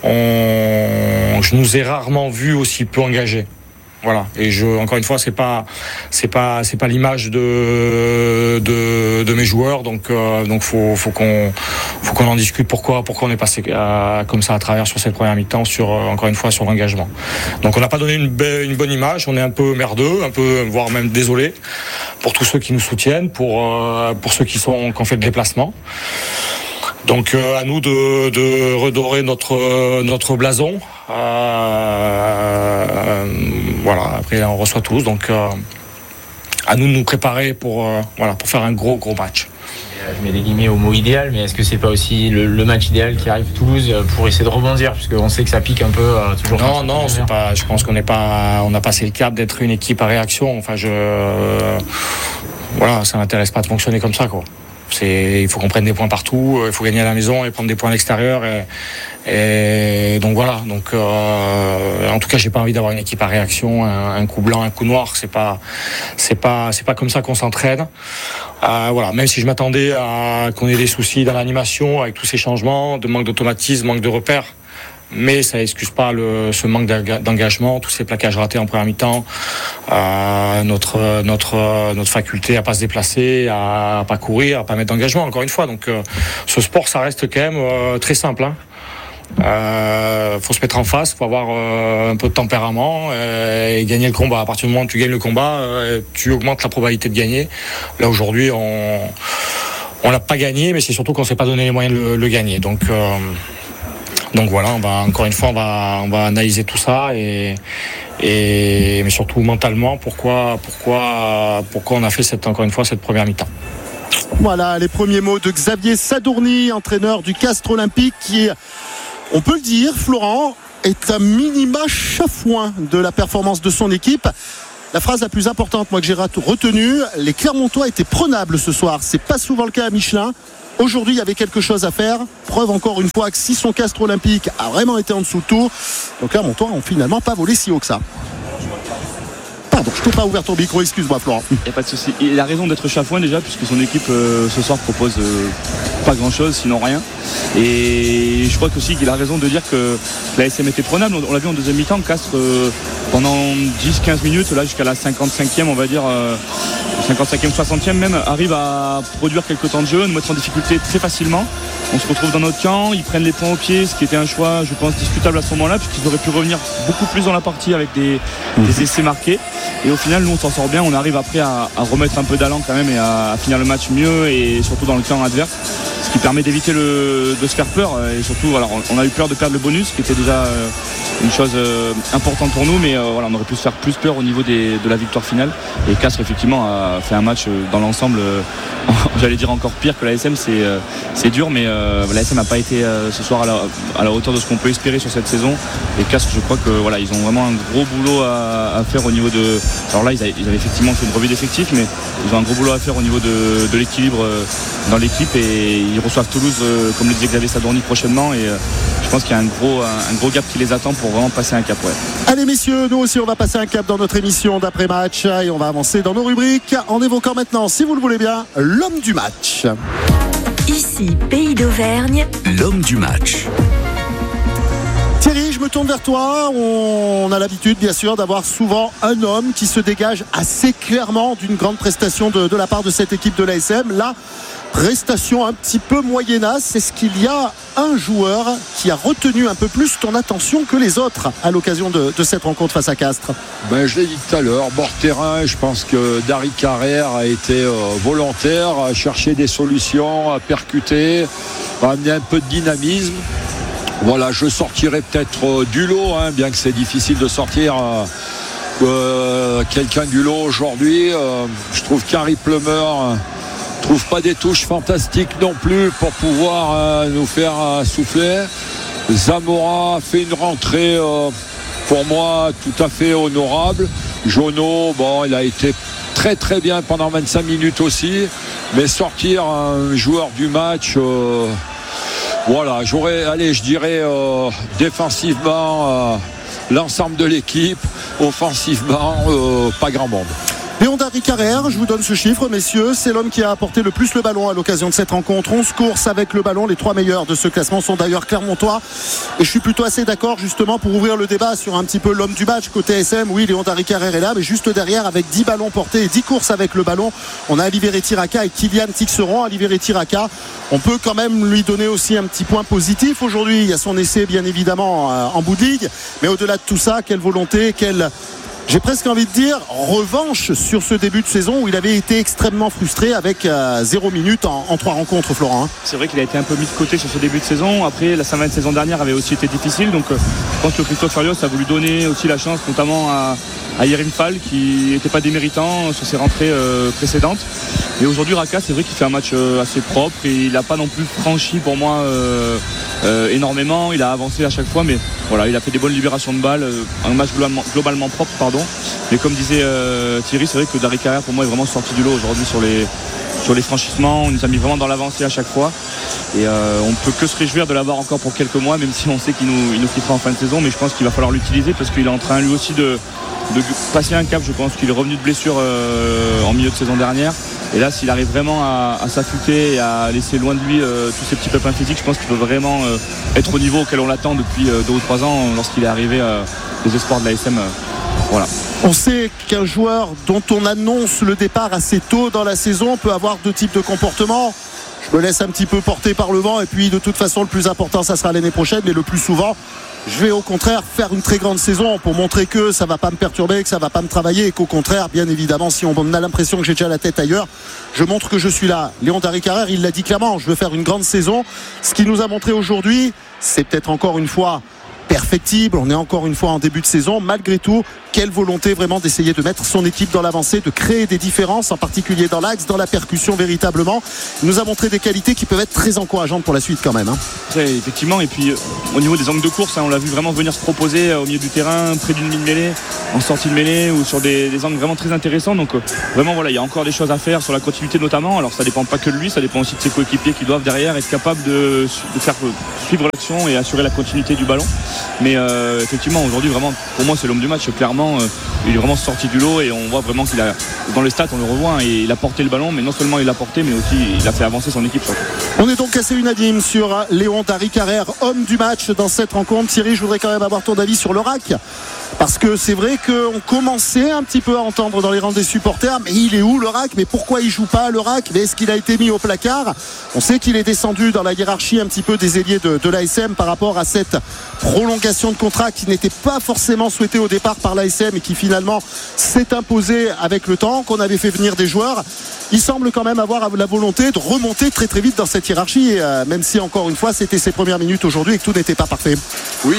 on je nous ai rarement vus aussi peu engagés. Voilà. Et je, encore une fois, c'est pas, c'est pas, c'est pas l'image de, de, de mes joueurs. Donc, euh, donc faut, faut qu'on, faut qu'on en discute. Pourquoi, pourquoi on est passé à, comme ça à travers sur cette première mi-temps, sur, euh, encore une fois, sur l'engagement. Donc, on n'a pas donné une, be- une bonne image. On est un peu merdeux, un peu, voire même désolé pour tous ceux qui nous soutiennent, pour, euh, pour ceux qui sont, qui ont fait le déplacement. Donc euh, à nous de, de redorer notre euh, notre blason. Euh, euh, voilà. Après on reçoit tous, donc euh, à nous de nous préparer pour euh, voilà pour faire un gros gros match. Je mets des guillemets au mot idéal, mais est-ce que c'est pas aussi le, le match idéal qui arrive Toulouse pour essayer de rebondir, puisqu'on sait que ça pique un peu euh, toujours. Non non, c'est pas. Je pense qu'on n'est pas. On a passé le cap d'être une équipe à réaction. Enfin je. Euh, voilà, ça m'intéresse pas de fonctionner comme ça quoi. C'est, il faut qu'on prenne des points partout, il faut gagner à la maison et prendre des points à l'extérieur. Et, et donc voilà. Donc, euh, en tout cas, j'ai pas envie d'avoir une équipe à réaction, un, un coup blanc, un coup noir. C'est pas, c'est pas, c'est pas comme ça qu'on s'entraîne. Euh, voilà. Même si je m'attendais à qu'on ait des soucis dans l'animation avec tous ces changements, de manque d'automatisme, manque de repères. Mais ça n'excuse pas le, ce manque d'engagement, tous ces plaquages ratés en première mi-temps, euh, notre notre notre faculté à pas se déplacer, à pas courir, à pas mettre d'engagement. Encore une fois, donc euh, ce sport, ça reste quand même euh, très simple. Hein. Euh, faut se mettre en face, faut avoir euh, un peu de tempérament euh, et gagner le combat. À partir du moment où tu gagnes le combat, euh, tu augmentes la probabilité de gagner. Là aujourd'hui, on on l'a pas gagné, mais c'est surtout qu'on s'est pas donné les moyens de le, le gagner. Donc, euh, donc voilà, on va encore une fois, on va, on va analyser tout ça et, et mais surtout mentalement, pourquoi, pourquoi, pourquoi on a fait cette, encore une fois, cette première mi-temps. Voilà les premiers mots de Xavier Sadourny, entraîneur du Castres Olympique, qui est, on peut le dire, Florent, est un minima chafouin de la performance de son équipe. La phrase la plus importante, moi, que j'ai retenue, les Clermontois étaient prenables ce soir. C'est pas souvent le cas à Michelin. Aujourd'hui, il y avait quelque chose à faire. Preuve encore une fois que si son Castres Olympique a vraiment été en dessous de tout, les Clermontois n'ont finalement pas volé si haut que ça. Pardon, je t'ai pas ouvert ton micro, excuse-moi Florent. Il n'y a pas de souci. Il a raison d'être chafouin déjà, puisque son équipe euh, ce soir propose euh, pas grand-chose, sinon rien. Et je crois aussi qu'il a raison de dire que la S M était prenable. On l'a vu en deuxième mi-temps, Castres euh, pendant dix à quinze minutes, là jusqu'à la cinquante-cinquième, on va dire, euh, cinquante-cinquième, soixantième même, arrive à produire quelques temps de jeu, nous mettre en difficulté très facilement. On se retrouve dans notre camp, ils prennent les points au pied, ce qui était un choix, je pense, discutable à ce moment-là, puisqu'ils auraient pu revenir beaucoup plus dans la partie avec des, des essais marqués. Et au final, nous, on s'en sort bien. On arrive après à, à remettre un peu d'allant quand même et à, à finir le match mieux et surtout dans le camp adverse, ce qui permet d'éviter le, de se faire peur. Et surtout, alors, on a eu peur de perdre le bonus, qui était déjà euh, une chose euh, importante pour nous, mais euh, voilà, on aurait pu se faire plus peur au niveau des, de la victoire finale. Et Castres, effectivement, a fait un match euh, dans l'ensemble, euh, j'allais dire encore pire que la S M. C'est, euh, c'est dur, mais euh, la S M n'a pas été euh, ce soir à la, à la hauteur de ce qu'on peut espérer sur cette saison. Et Castres, je crois que voilà, ils ont vraiment un gros boulot à, à faire au niveau de. Alors là, ils avaient, ils avaient effectivement fait une revue d'effectifs, mais ils ont un gros boulot à faire au niveau de, de l'équilibre euh, dans l'équipe. Et ils reçoivent Toulouse, euh, comme le disait Xavier Sadourny, prochainement. Et euh, je pense qu'il y a un gros, un, un gros gap qui les attend pour vraiment passer un cap. Ouais. Allez messieurs, nous aussi on va passer un cap dans notre émission d'après-match et on va avancer dans nos rubriques en évoquant maintenant, si vous le voulez bien, l'homme du match. Ici, Pays d'Auvergne, l'homme du match. Thierry, je me tourne vers toi. On a l'habitude, bien sûr, d'avoir souvent un homme qui se dégage assez clairement d'une grande prestation de, de la part de cette équipe de l'A S M. Là, prestation un petit peu moyennasse. Est-ce qu'il y a un joueur qui a retenu un peu plus ton attention que les autres à l'occasion de, de cette rencontre face à Castres? Ben, je l'ai dit tout à l'heure, bord terrain, je pense que Dari Carrère a été euh, volontaire, a cherché des solutions, a percuté, a amené un peu de dynamisme. Voilà, je sortirais peut-être euh, du lot, hein, bien que c'est difficile de sortir euh, euh, quelqu'un du lot aujourd'hui. Euh, je trouve qu'Harry Plummer euh, trouve pas des touches fantastiques non plus pour pouvoir euh, nous faire euh, souffler. Zamora fait une rentrée euh, pour moi tout à fait honorable. Jono, bon, il a été très très bien pendant vingt-cinq minutes aussi, mais sortir un joueur du match, euh, voilà, j'aurais, allez, je dirais euh, défensivement euh, l'ensemble de l'équipe, offensivement euh, pas grand monde. Léon Dari Carrère, je vous donne ce chiffre, messieurs, c'est l'homme qui a apporté le plus le ballon à l'occasion de cette rencontre. onze courses avec le ballon, les trois meilleurs de ce classement sont d'ailleurs Clermontois. Et je suis plutôt assez d'accord justement pour ouvrir le débat sur un petit peu l'homme du match côté S M. Oui, Léon Dari Carrère est là, mais juste derrière avec dix ballons portés et dix courses avec le ballon, on a Aliveré Tiraka et Kylian Tixeron. Aliveré Tiraka, on peut quand même lui donner aussi un petit point positif aujourd'hui. Il y a son essai bien évidemment en bout de ligue, mais au-delà de tout ça, quelle volonté, quelle... j'ai presque envie de dire revanche sur ce début de saison où il avait été extrêmement frustré avec euh, zéro minute en, en trois rencontres, Florent. C'est vrai qu'il a été un peu mis de côté sur ce début de saison. Après, la fin de saison dernière avait aussi été difficile, donc euh, je pense que Christophe Farios a voulu donner aussi la chance notamment à, à Yerim Fall qui n'était pas déméritant sur ses rentrées euh, précédentes. Et aujourd'hui, Raka, c'est vrai qu'il fait un match euh, assez propre et il n'a pas non plus franchi pour moi euh, euh, énormément. Il a avancé à chaque fois, mais voilà, il a fait des bonnes libérations de balles, euh, un match globalement, globalement propre, pardon. Mais comme disait euh, Thierry, c'est vrai que Dari Carrère pour moi est vraiment sorti du lot aujourd'hui sur les, sur les franchissements. On nous a mis vraiment dans l'avancée à chaque fois. Et euh, on ne peut que se réjouir de l'avoir encore pour quelques mois, même si on sait qu'il nous, il nous quittera en fin de saison. Mais je pense qu'il va falloir l'utiliser parce qu'il est en train lui aussi de, de passer un cap. Je pense qu'il est revenu de blessure euh, en milieu de saison dernière. Et là, s'il arrive vraiment à, à s'affûter et à laisser loin de lui euh, tous ces petits pépins physiques, je pense qu'il peut vraiment euh, être au niveau auquel on l'attend depuis euh, deux ou trois ans lorsqu'il est arrivé euh, aux espoirs de l'A S M. Euh, voilà. On sait qu'un joueur dont on annonce le départ assez tôt dans la saison peut avoir deux types de comportements. Je je me laisse un petit peu porter par le vent et puis de toute façon le plus important ça sera l'année prochaine, mais le plus souvent je vais au contraire faire une très grande saison pour montrer que ça va pas me perturber, que ça va pas me travailler et qu'au contraire, bien évidemment, si on a l'impression que j'ai déjà la tête ailleurs, je montre que je suis là. Léon Darry-Carrère, il l'a dit clairement, je veux faire une grande saison. Ce qu'il nous a montré aujourd'hui, c'est peut-être encore une fois perfectible, on est encore une fois en début de saison, malgré tout, quelle volonté vraiment d'essayer de mettre son équipe dans l'avancée, de créer des différences, en particulier dans l'axe, dans la percussion véritablement. Il nous a montré des qualités qui peuvent être très encourageantes pour la suite quand même. Hein. Ouais, effectivement, et puis euh, au niveau des angles de course, hein, on l'a vu vraiment venir se proposer euh, au milieu du terrain, près d'une ligne mêlée, en sortie de mêlée ou sur des, des angles vraiment très intéressants. Donc euh, vraiment voilà, il y a encore des choses à faire sur la continuité notamment. Alors ça dépend pas que de lui, ça dépend aussi de ses coéquipiers qui doivent derrière être capables de, de faire euh, suivre l'action et assurer la continuité du ballon. Mais euh, effectivement aujourd'hui vraiment pour moi c'est l'homme du match clairement, euh, il est vraiment sorti du lot et on voit vraiment qu'il a dans les stats on le revoit hein, et il a porté le ballon, mais non seulement il l'a porté mais aussi il a fait avancer son équipe surtout. On est donc assez unanime sur Léon Darry-Carrère, homme du match dans cette rencontre. Thierry, je voudrais quand même avoir ton avis sur le R A C, parce que c'est vrai qu'on commençait un petit peu à entendre dans les rangs des supporters, mais il est où le R A C, mais pourquoi il joue pas le R A C, mais est-ce qu'il a été mis au placard? On sait qu'il est descendu dans la hiérarchie un petit peu des ailiers de, de l'A S M par rapport à cette prolongation de contrat qui n'était pas forcément souhaitée au départ par l'A S M et qui finalement s'est imposée avec le temps, qu'on avait fait venir des joueurs. Il semble quand même avoir la volonté de remonter très très vite dans cette hiérarchie, euh, même si encore une fois c'était ses premières minutes aujourd'hui et que tout n'était pas parfait. Oui,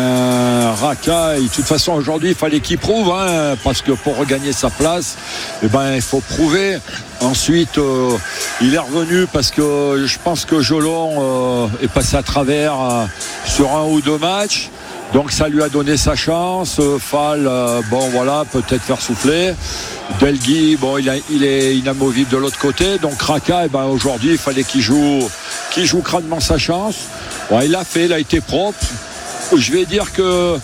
ben Raka, de toute façon aujourd'hui il fallait qu'il prouve, hein, parce que pour regagner sa place, eh ben, il faut prouver. Ensuite euh, il est revenu parce que je pense que Jolon euh, est passé à travers euh, sur un ou deux matchs. Donc ça lui a donné sa chance. Fall, euh, bon voilà, peut-être faire souffler. Delgui, bon il, a, il est inamovible de l'autre côté. Donc Raka, eh ben, aujourd'hui il fallait qu'il joue, qu'il joue crânement sa chance. Bon, il l'a fait, il a été propre. Je vais dire que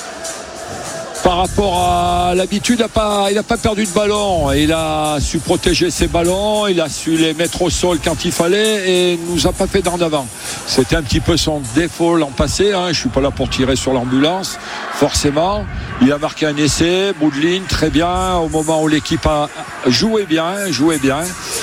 par rapport à l'habitude, il n'a pas, il a pas perdu de ballon. Il a su protéger ses ballons, il a su les mettre au sol quand il fallait et nous a pas fait d'en avant. C'était un petit peu son défaut l'an passé. Hein. Je ne suis pas là pour tirer sur l'ambulance, forcément. Il a marqué un essai, bout de ligne, très bien, au moment où l'équipe a joué bien, joué bien.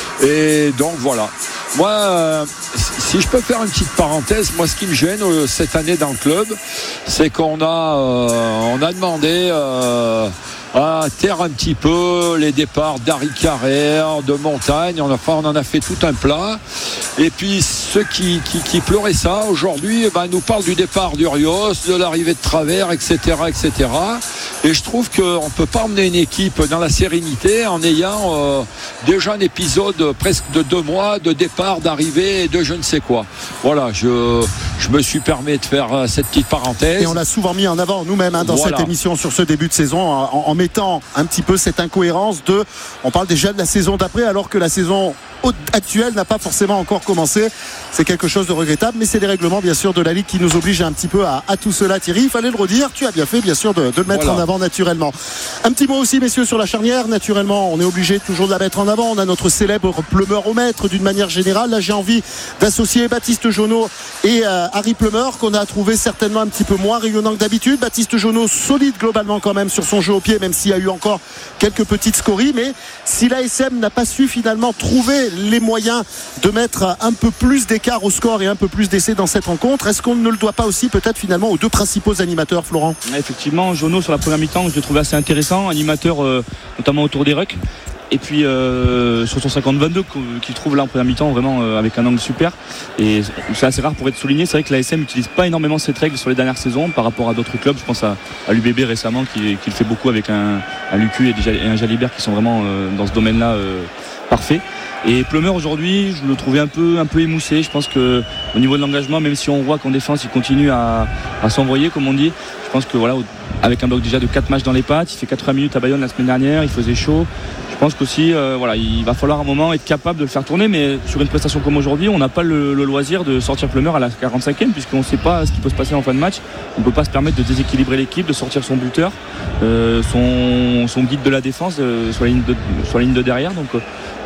Et donc voilà. Moi, euh, si je peux faire une petite parenthèse, moi ce qui me gêne euh, cette année dans le club, c'est qu'on a, euh, on a demandé euh, à taire un petit peu les départs Darry-Carrère, de Montagne. On, a, enfin, on en a fait tout un plat. Et puis ceux qui, qui, qui pleuraient ça aujourd'hui, eh ben, nous parlent du départ d'Urios, de l'arrivée de Travers, et cetera, et cetera. Et je trouve qu'on ne peut pas emmener une équipe dans la sérénité en ayant euh, déjà un épisode presque de deux mois de départ, d'arrivée et de je ne sais quoi. Voilà, je, je me suis permis de faire euh, cette petite parenthèse. Et on l'a souvent mis en avant nous-mêmes hein, dans voilà. cette émission sur ce début de saison en, en mettant un petit peu cette incohérence de, on parle déjà de la saison d'après alors que la saison actuelle n'a pas forcément encore commencé. C'est quelque chose de regrettable, mais c'est les règlements bien sûr de la Ligue qui nous obligent un petit peu à, à tout cela. Thierry, il fallait le redire, tu as bien fait bien sûr de, de le mettre voilà. en avant naturellement. Un petit mot aussi messieurs sur la charnière, naturellement on est obligé toujours de la mettre en avant. On a notre célèbre Plumeur au mètre d'une manière générale. Là j'ai envie d'associer Baptiste Jonot et euh, Harry Plumeur qu'on a trouvé certainement un petit peu moins rayonnant que d'habitude. Baptiste Jonot solide globalement quand même sur son jeu au pied, même s'il y a eu encore quelques petites scories, mais si l'A S M n'a pas su finalement trouver les moyens de mettre un peu plus d'écart au score et un peu plus d'essais dans cette rencontre, est-ce qu'on ne le doit pas aussi peut-être finalement aux deux principaux animateurs, Florent? Effectivement, Jonot sur la première mi-temps je l'ai trouvé assez intéressant, animateur euh, notamment autour des rucks. Et puis euh, sur son cinquante vingt-deux qu'il trouve là en première mi-temps vraiment euh, avec un angle super, et c'est assez rare pour être souligné. C'est vrai que l'A S M n'utilise pas énormément cette règle sur les dernières saisons par rapport à d'autres clubs. Je pense à, à l'U B B récemment qui, qui le fait beaucoup avec un, un Lucu et, et un Jalibert qui sont vraiment euh, dans ce domaine là euh, parfait. Et Plumeur aujourd'hui je le trouvais un peu, un peu émoussé. Je pense qu'au niveau de l'engagement, même si on voit qu'en défense il continue à, à s'envoyer comme on dit, je pense que voilà, avec un bloc déjà de quatre matchs dans les pattes, il fait quatre-vingts minutes à Bayonne la semaine dernière, il faisait chaud. Je pense qu'aussi euh, voilà, il va falloir un moment être capable de le faire tourner, mais sur une prestation comme aujourd'hui on n'a pas le, le loisir de sortir Plumeur à la quarante-cinquième puisqu'on ne sait pas ce qui peut se passer en fin de match. On ne peut pas se permettre de déséquilibrer l'équipe, de sortir son buteur, euh, son, son guide de la défense euh, sur, la ligne de, sur la ligne de derrière. Donc euh,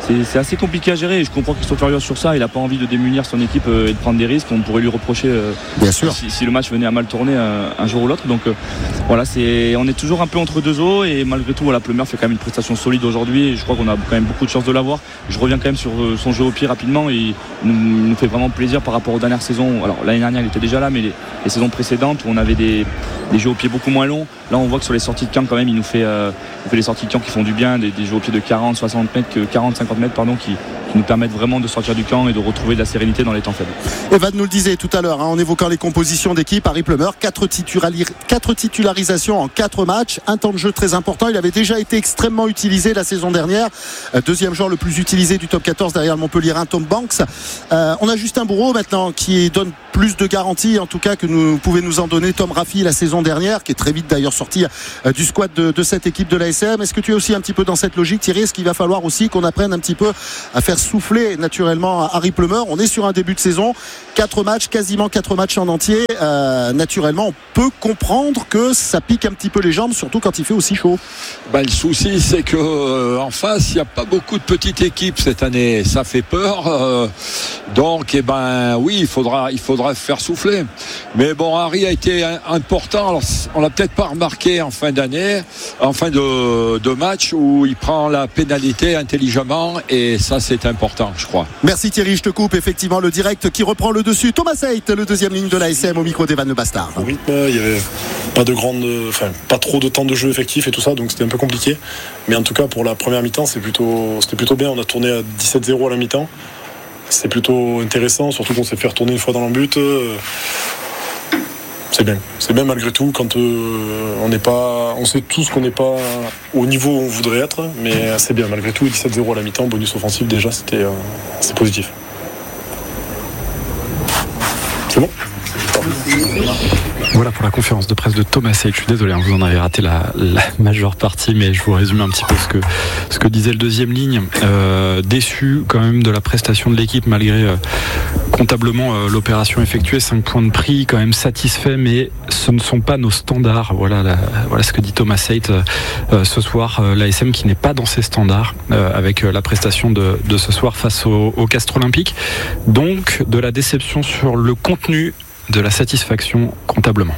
c'est, c'est assez compliqué à gérer. Et je comprends Christophe Furios sur ça. Il n'a pas envie de démunir son équipe et de prendre des risques. On pourrait lui reprocher euh, Bien sûr. Si, si le match venait à mal tourner euh, un jour ou l'autre. Donc euh, voilà, c'est, on est toujours un peu entre deux eaux. Et malgré tout, voilà, Plumeur fait quand même une prestation solide aujourd'hui. Et je crois qu'on a quand même beaucoup de chance de l'avoir. Je reviens quand même sur euh, son jeu au pied rapidement. Et il nous, il nous fait vraiment plaisir par rapport aux dernières saisons. Alors l'année dernière, il était déjà là, mais les, les saisons précédentes où on avait des, des jeux au pied beaucoup moins longs. Là, on voit que sur les sorties de camp, quand même, il nous fait, euh, il fait des sorties de camp qui font du bien, des, des jeux au pied de quarante, soixante mètres, quarante, cinquante mètres, pardon, qui, qui nous permettent vraiment de sortir du camp et de retrouver de la sérénité dans les temps faibles. Evan nous le disait tout à l'heure, hein, en évoquant les compositions d'équipe, Harry Plumeur, quatre titularisations en quatre matchs, un temps de jeu très important. Il avait déjà été extrêmement utilisé la saison dernière. Euh, deuxième joueur le plus utilisé du top quatorze derrière le Montpellierin Tom Banks. Euh, on a Justin Bourreau maintenant qui donne plus de garanties, en tout cas, que nous pouvait nous en donner Tom Raffi la saison dernière, qui est très vite d'ailleurs sorti euh, du squad de, de cette équipe de l'A S M. Est-ce que tu es aussi un petit peu dans cette logique, Thierry? Est-ce qu'il va falloir aussi qu'on apprenne un petit peu à faire souffler naturellement Harry Plumeur? On est sur un début de saison, quatre matchs, quasiment quatre matchs en entier. Euh, naturellement, on peut comprendre que ça pique un petit peu les jambes, surtout quand il fait aussi chaud. Ben, le souci, c'est que euh, en face, il n'y a pas beaucoup de petites équipes cette année. Ça fait peur. Euh, donc, eh ben, oui, il faudra, il faudra faire souffler. Mais bon, Harry a été important. Alors, on l'a peut-être pas remarqué en fin d'année, en fin de, de match, où il prend la pénalité intelligemment, et ça, c'est important, je crois. Merci Thierry, je te coupe. Effectivement, le direct qui reprend le dessus. Thomas Seyt, le deuxième ligne de l'A S M, au micro d'Evan Le Bastard. Au rythme, il y avait pas de grande, enfin, pas trop de temps de jeu effectif et tout ça, donc c'était un peu compliqué. Mais en tout cas, pour la première mi-temps, c'est plutôt, c'était plutôt bien. On a tourné à dix-sept zéro à la mi-temps. C'est plutôt intéressant, surtout qu'on s'est fait retourner une fois dans l'embut. C'est bien, c'est bien malgré tout quand euh, on n'est pas, on sait tous qu'on n'est pas au niveau où on voudrait être, mais c'est bien malgré tout. dix-sept zéro à la mi-temps, bonus offensif déjà, c'était, euh, c'est positif. C'est bon. Voilà pour la conférence de presse de Thomas Seyt. Je suis désolé, hein, vous en avez raté la, la majeure partie, mais je vous résume un petit peu ce que, ce que disait le deuxième ligne. Euh, déçu quand même de la prestation de l'équipe malgré euh, comptablement euh, l'opération effectuée, cinq points de prix, quand même satisfait, mais ce ne sont pas nos standards. Voilà, la, voilà ce que dit Thomas Seyt euh, ce soir. Euh, L'A S M qui n'est pas dans ses standards euh, avec euh, la prestation de, de ce soir face au, au Castres Olympique. Donc de la déception sur le contenu, de la satisfaction comptablement.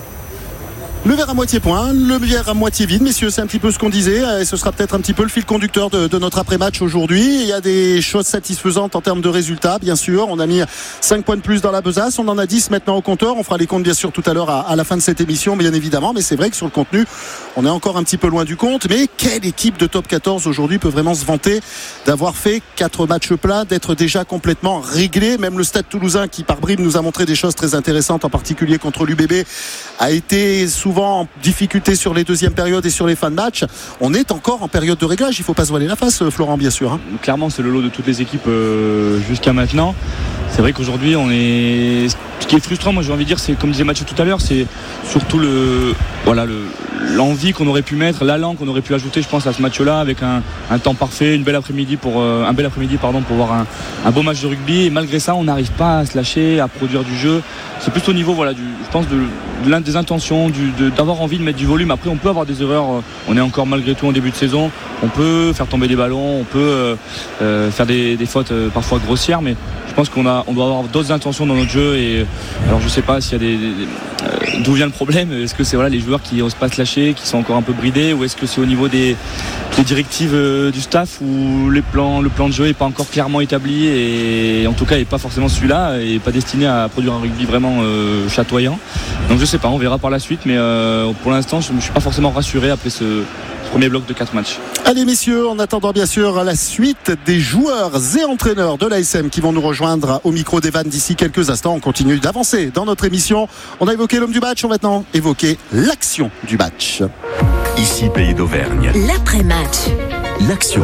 Le verre à moitié plein, le verre à moitié vide, messieurs, c'est un petit peu ce qu'on disait, et ce sera peut-être un petit peu le fil conducteur de, de notre après-match aujourd'hui. Il y a des choses satisfaisantes en termes de résultats, bien sûr. On a mis cinq points de plus dans la besace, on en a dix maintenant au compteur. On fera les comptes bien sûr tout à l'heure à, à la fin de cette émission, bien évidemment, mais c'est vrai que sur le contenu, on est encore un petit peu loin du compte. Mais quelle équipe de top quatorze aujourd'hui peut vraiment se vanter d'avoir fait quatre matchs pleins, d'être déjà complètement réglé. Même le Stade Toulousain, qui par bribes nous a montré des choses très intéressantes, en particulier contre l'U B B, a été souvent en difficulté sur les deuxièmes périodes et sur les fins de match. On est encore en période de réglage, il ne faut pas se voiler la face, Florent, bien sûr, hein. Clairement, c'est le lot de toutes les équipes euh, jusqu'à maintenant. C'est vrai qu'aujourd'hui on est, ce qui est frustrant, moi j'ai envie de dire, c'est comme disait Mathieu tout à l'heure, c'est surtout le, voilà, le, l'envie qu'on aurait pu mettre, l'allant qu'on aurait pu ajouter, je pense, à ce match-là, avec un, un temps parfait, une belle après-midi pour euh, un bel après-midi pardon pour voir un, un beau match de rugby. Et malgré ça, on n'arrive pas à se lâcher, à produire du jeu. C'est plus au niveau, voilà, du, je pense, de, de l'un des intentions, du, de, d'avoir envie de mettre du volume. Après, on peut avoir des erreurs. On est encore malgré tout en début de saison. On peut faire tomber des ballons, on peut euh, euh, faire des, des fautes euh, parfois grossières, mais je pense qu'on a, on doit avoir d'autres intentions dans notre jeu. Et alors, je sais pas s'il y a des, des, des euh, d'où vient le problème. Est-ce que c'est voilà les joueurs qui n'osent pas se lâcher, qui sont encore un peu bridés, ou est-ce que c'est au niveau des, des directives euh, du staff, où les plans, le plan de jeu n'est pas encore clairement établi, et en tout cas n'est pas forcément celui-là, et pas destiné à produire un rugby vraiment euh, chatoyant. Donc je sais pas, on verra par la suite, mais euh, pour l'instant je ne suis pas forcément rassuré après ce premier bloc de quatre matchs. Allez messieurs, en attendant bien sûr la suite des joueurs et entraîneurs de l'A S M qui vont nous rejoindre au micro d'Evan d'ici quelques instants, on continue d'avancer dans notre émission. On a évoqué l'homme du match, on va maintenant évoquer l'action du match. Ici Pays d'Auvergne. L'après-match. L'action.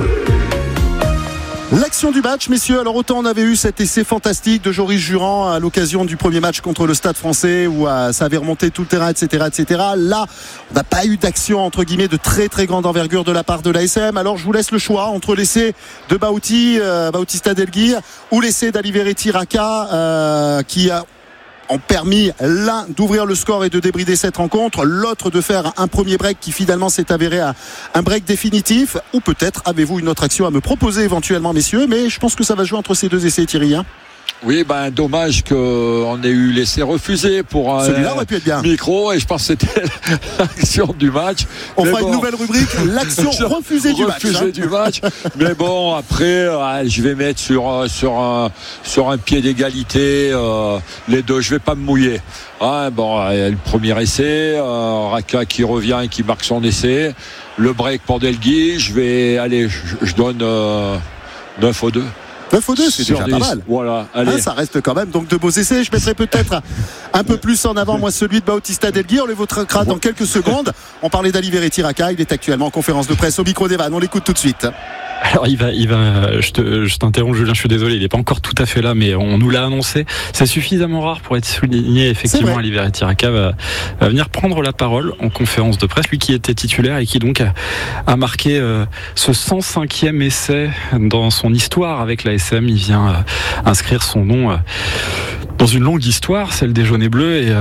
L'action du match, messieurs. Alors autant on avait eu cet essai fantastique de Joris Jurand à l'occasion du premier match contre le Stade Français où euh, ça avait remonté tout le terrain, et cetera, et cetera. Là, on n'a pas eu d'action entre guillemets de très très grande envergure de la part de l'A S M. Alors je vous laisse le choix entre l'essai de Bauti, euh, Bautista Delguir, ou l'essai d'Aliveretti Raka euh, qui a ont permis l'un d'ouvrir le score et de débrider cette rencontre, l'autre de faire un premier break qui finalement s'est avéré un, un break définitif. Ou peut-être avez-vous une autre action à me proposer éventuellement, messieurs, mais je pense que ça va jouer entre ces deux essais, Thierry. Hein. Oui, ben dommage qu'on ait eu l'essai refusé pour un Celui-là aurait pu être bien. Micro, et je pense que c'était l'action du match. On mais fera bon, une nouvelle rubrique, l'action refusée du match. Refusée hein. du match. Mais bon, après, euh, je vais mettre sur, sur, un, sur un pied d'égalité euh, les deux. Je vais pas me mouiller. Ah, bon, euh, le premier essai, euh, Raka qui revient et qui marque son essai. Le break pour Delguy. Je vais aller, je, je donne euh, neuf au deux. neuf au deux, c'est déjà pas mal. Voilà, allez. Hein, ça reste quand même donc de beaux essais. Je mettrai peut-être un peu plus en avant, moi, celui de Bautista Delguy. On les votera dans quelques secondes. On parlait d'Aliveretti Raka. Il est actuellement en conférence de presse au micro d'Evan. On l'écoute tout de suite. Alors il va, il va. Je, te, je t'interromps, Julien. Je suis désolé, il n'est pas encore tout à fait là, mais on nous l'a annoncé. C'est suffisamment rare pour être souligné. Effectivement, Aliveretti Raka va, va venir prendre la parole en conférence de presse. Lui qui était titulaire et qui donc a, a marqué euh, ce cent cinquième essai dans son histoire avec l'A S M. Il vient euh, inscrire son nom euh, dans une longue histoire, celle des jaunes et bleus. Et,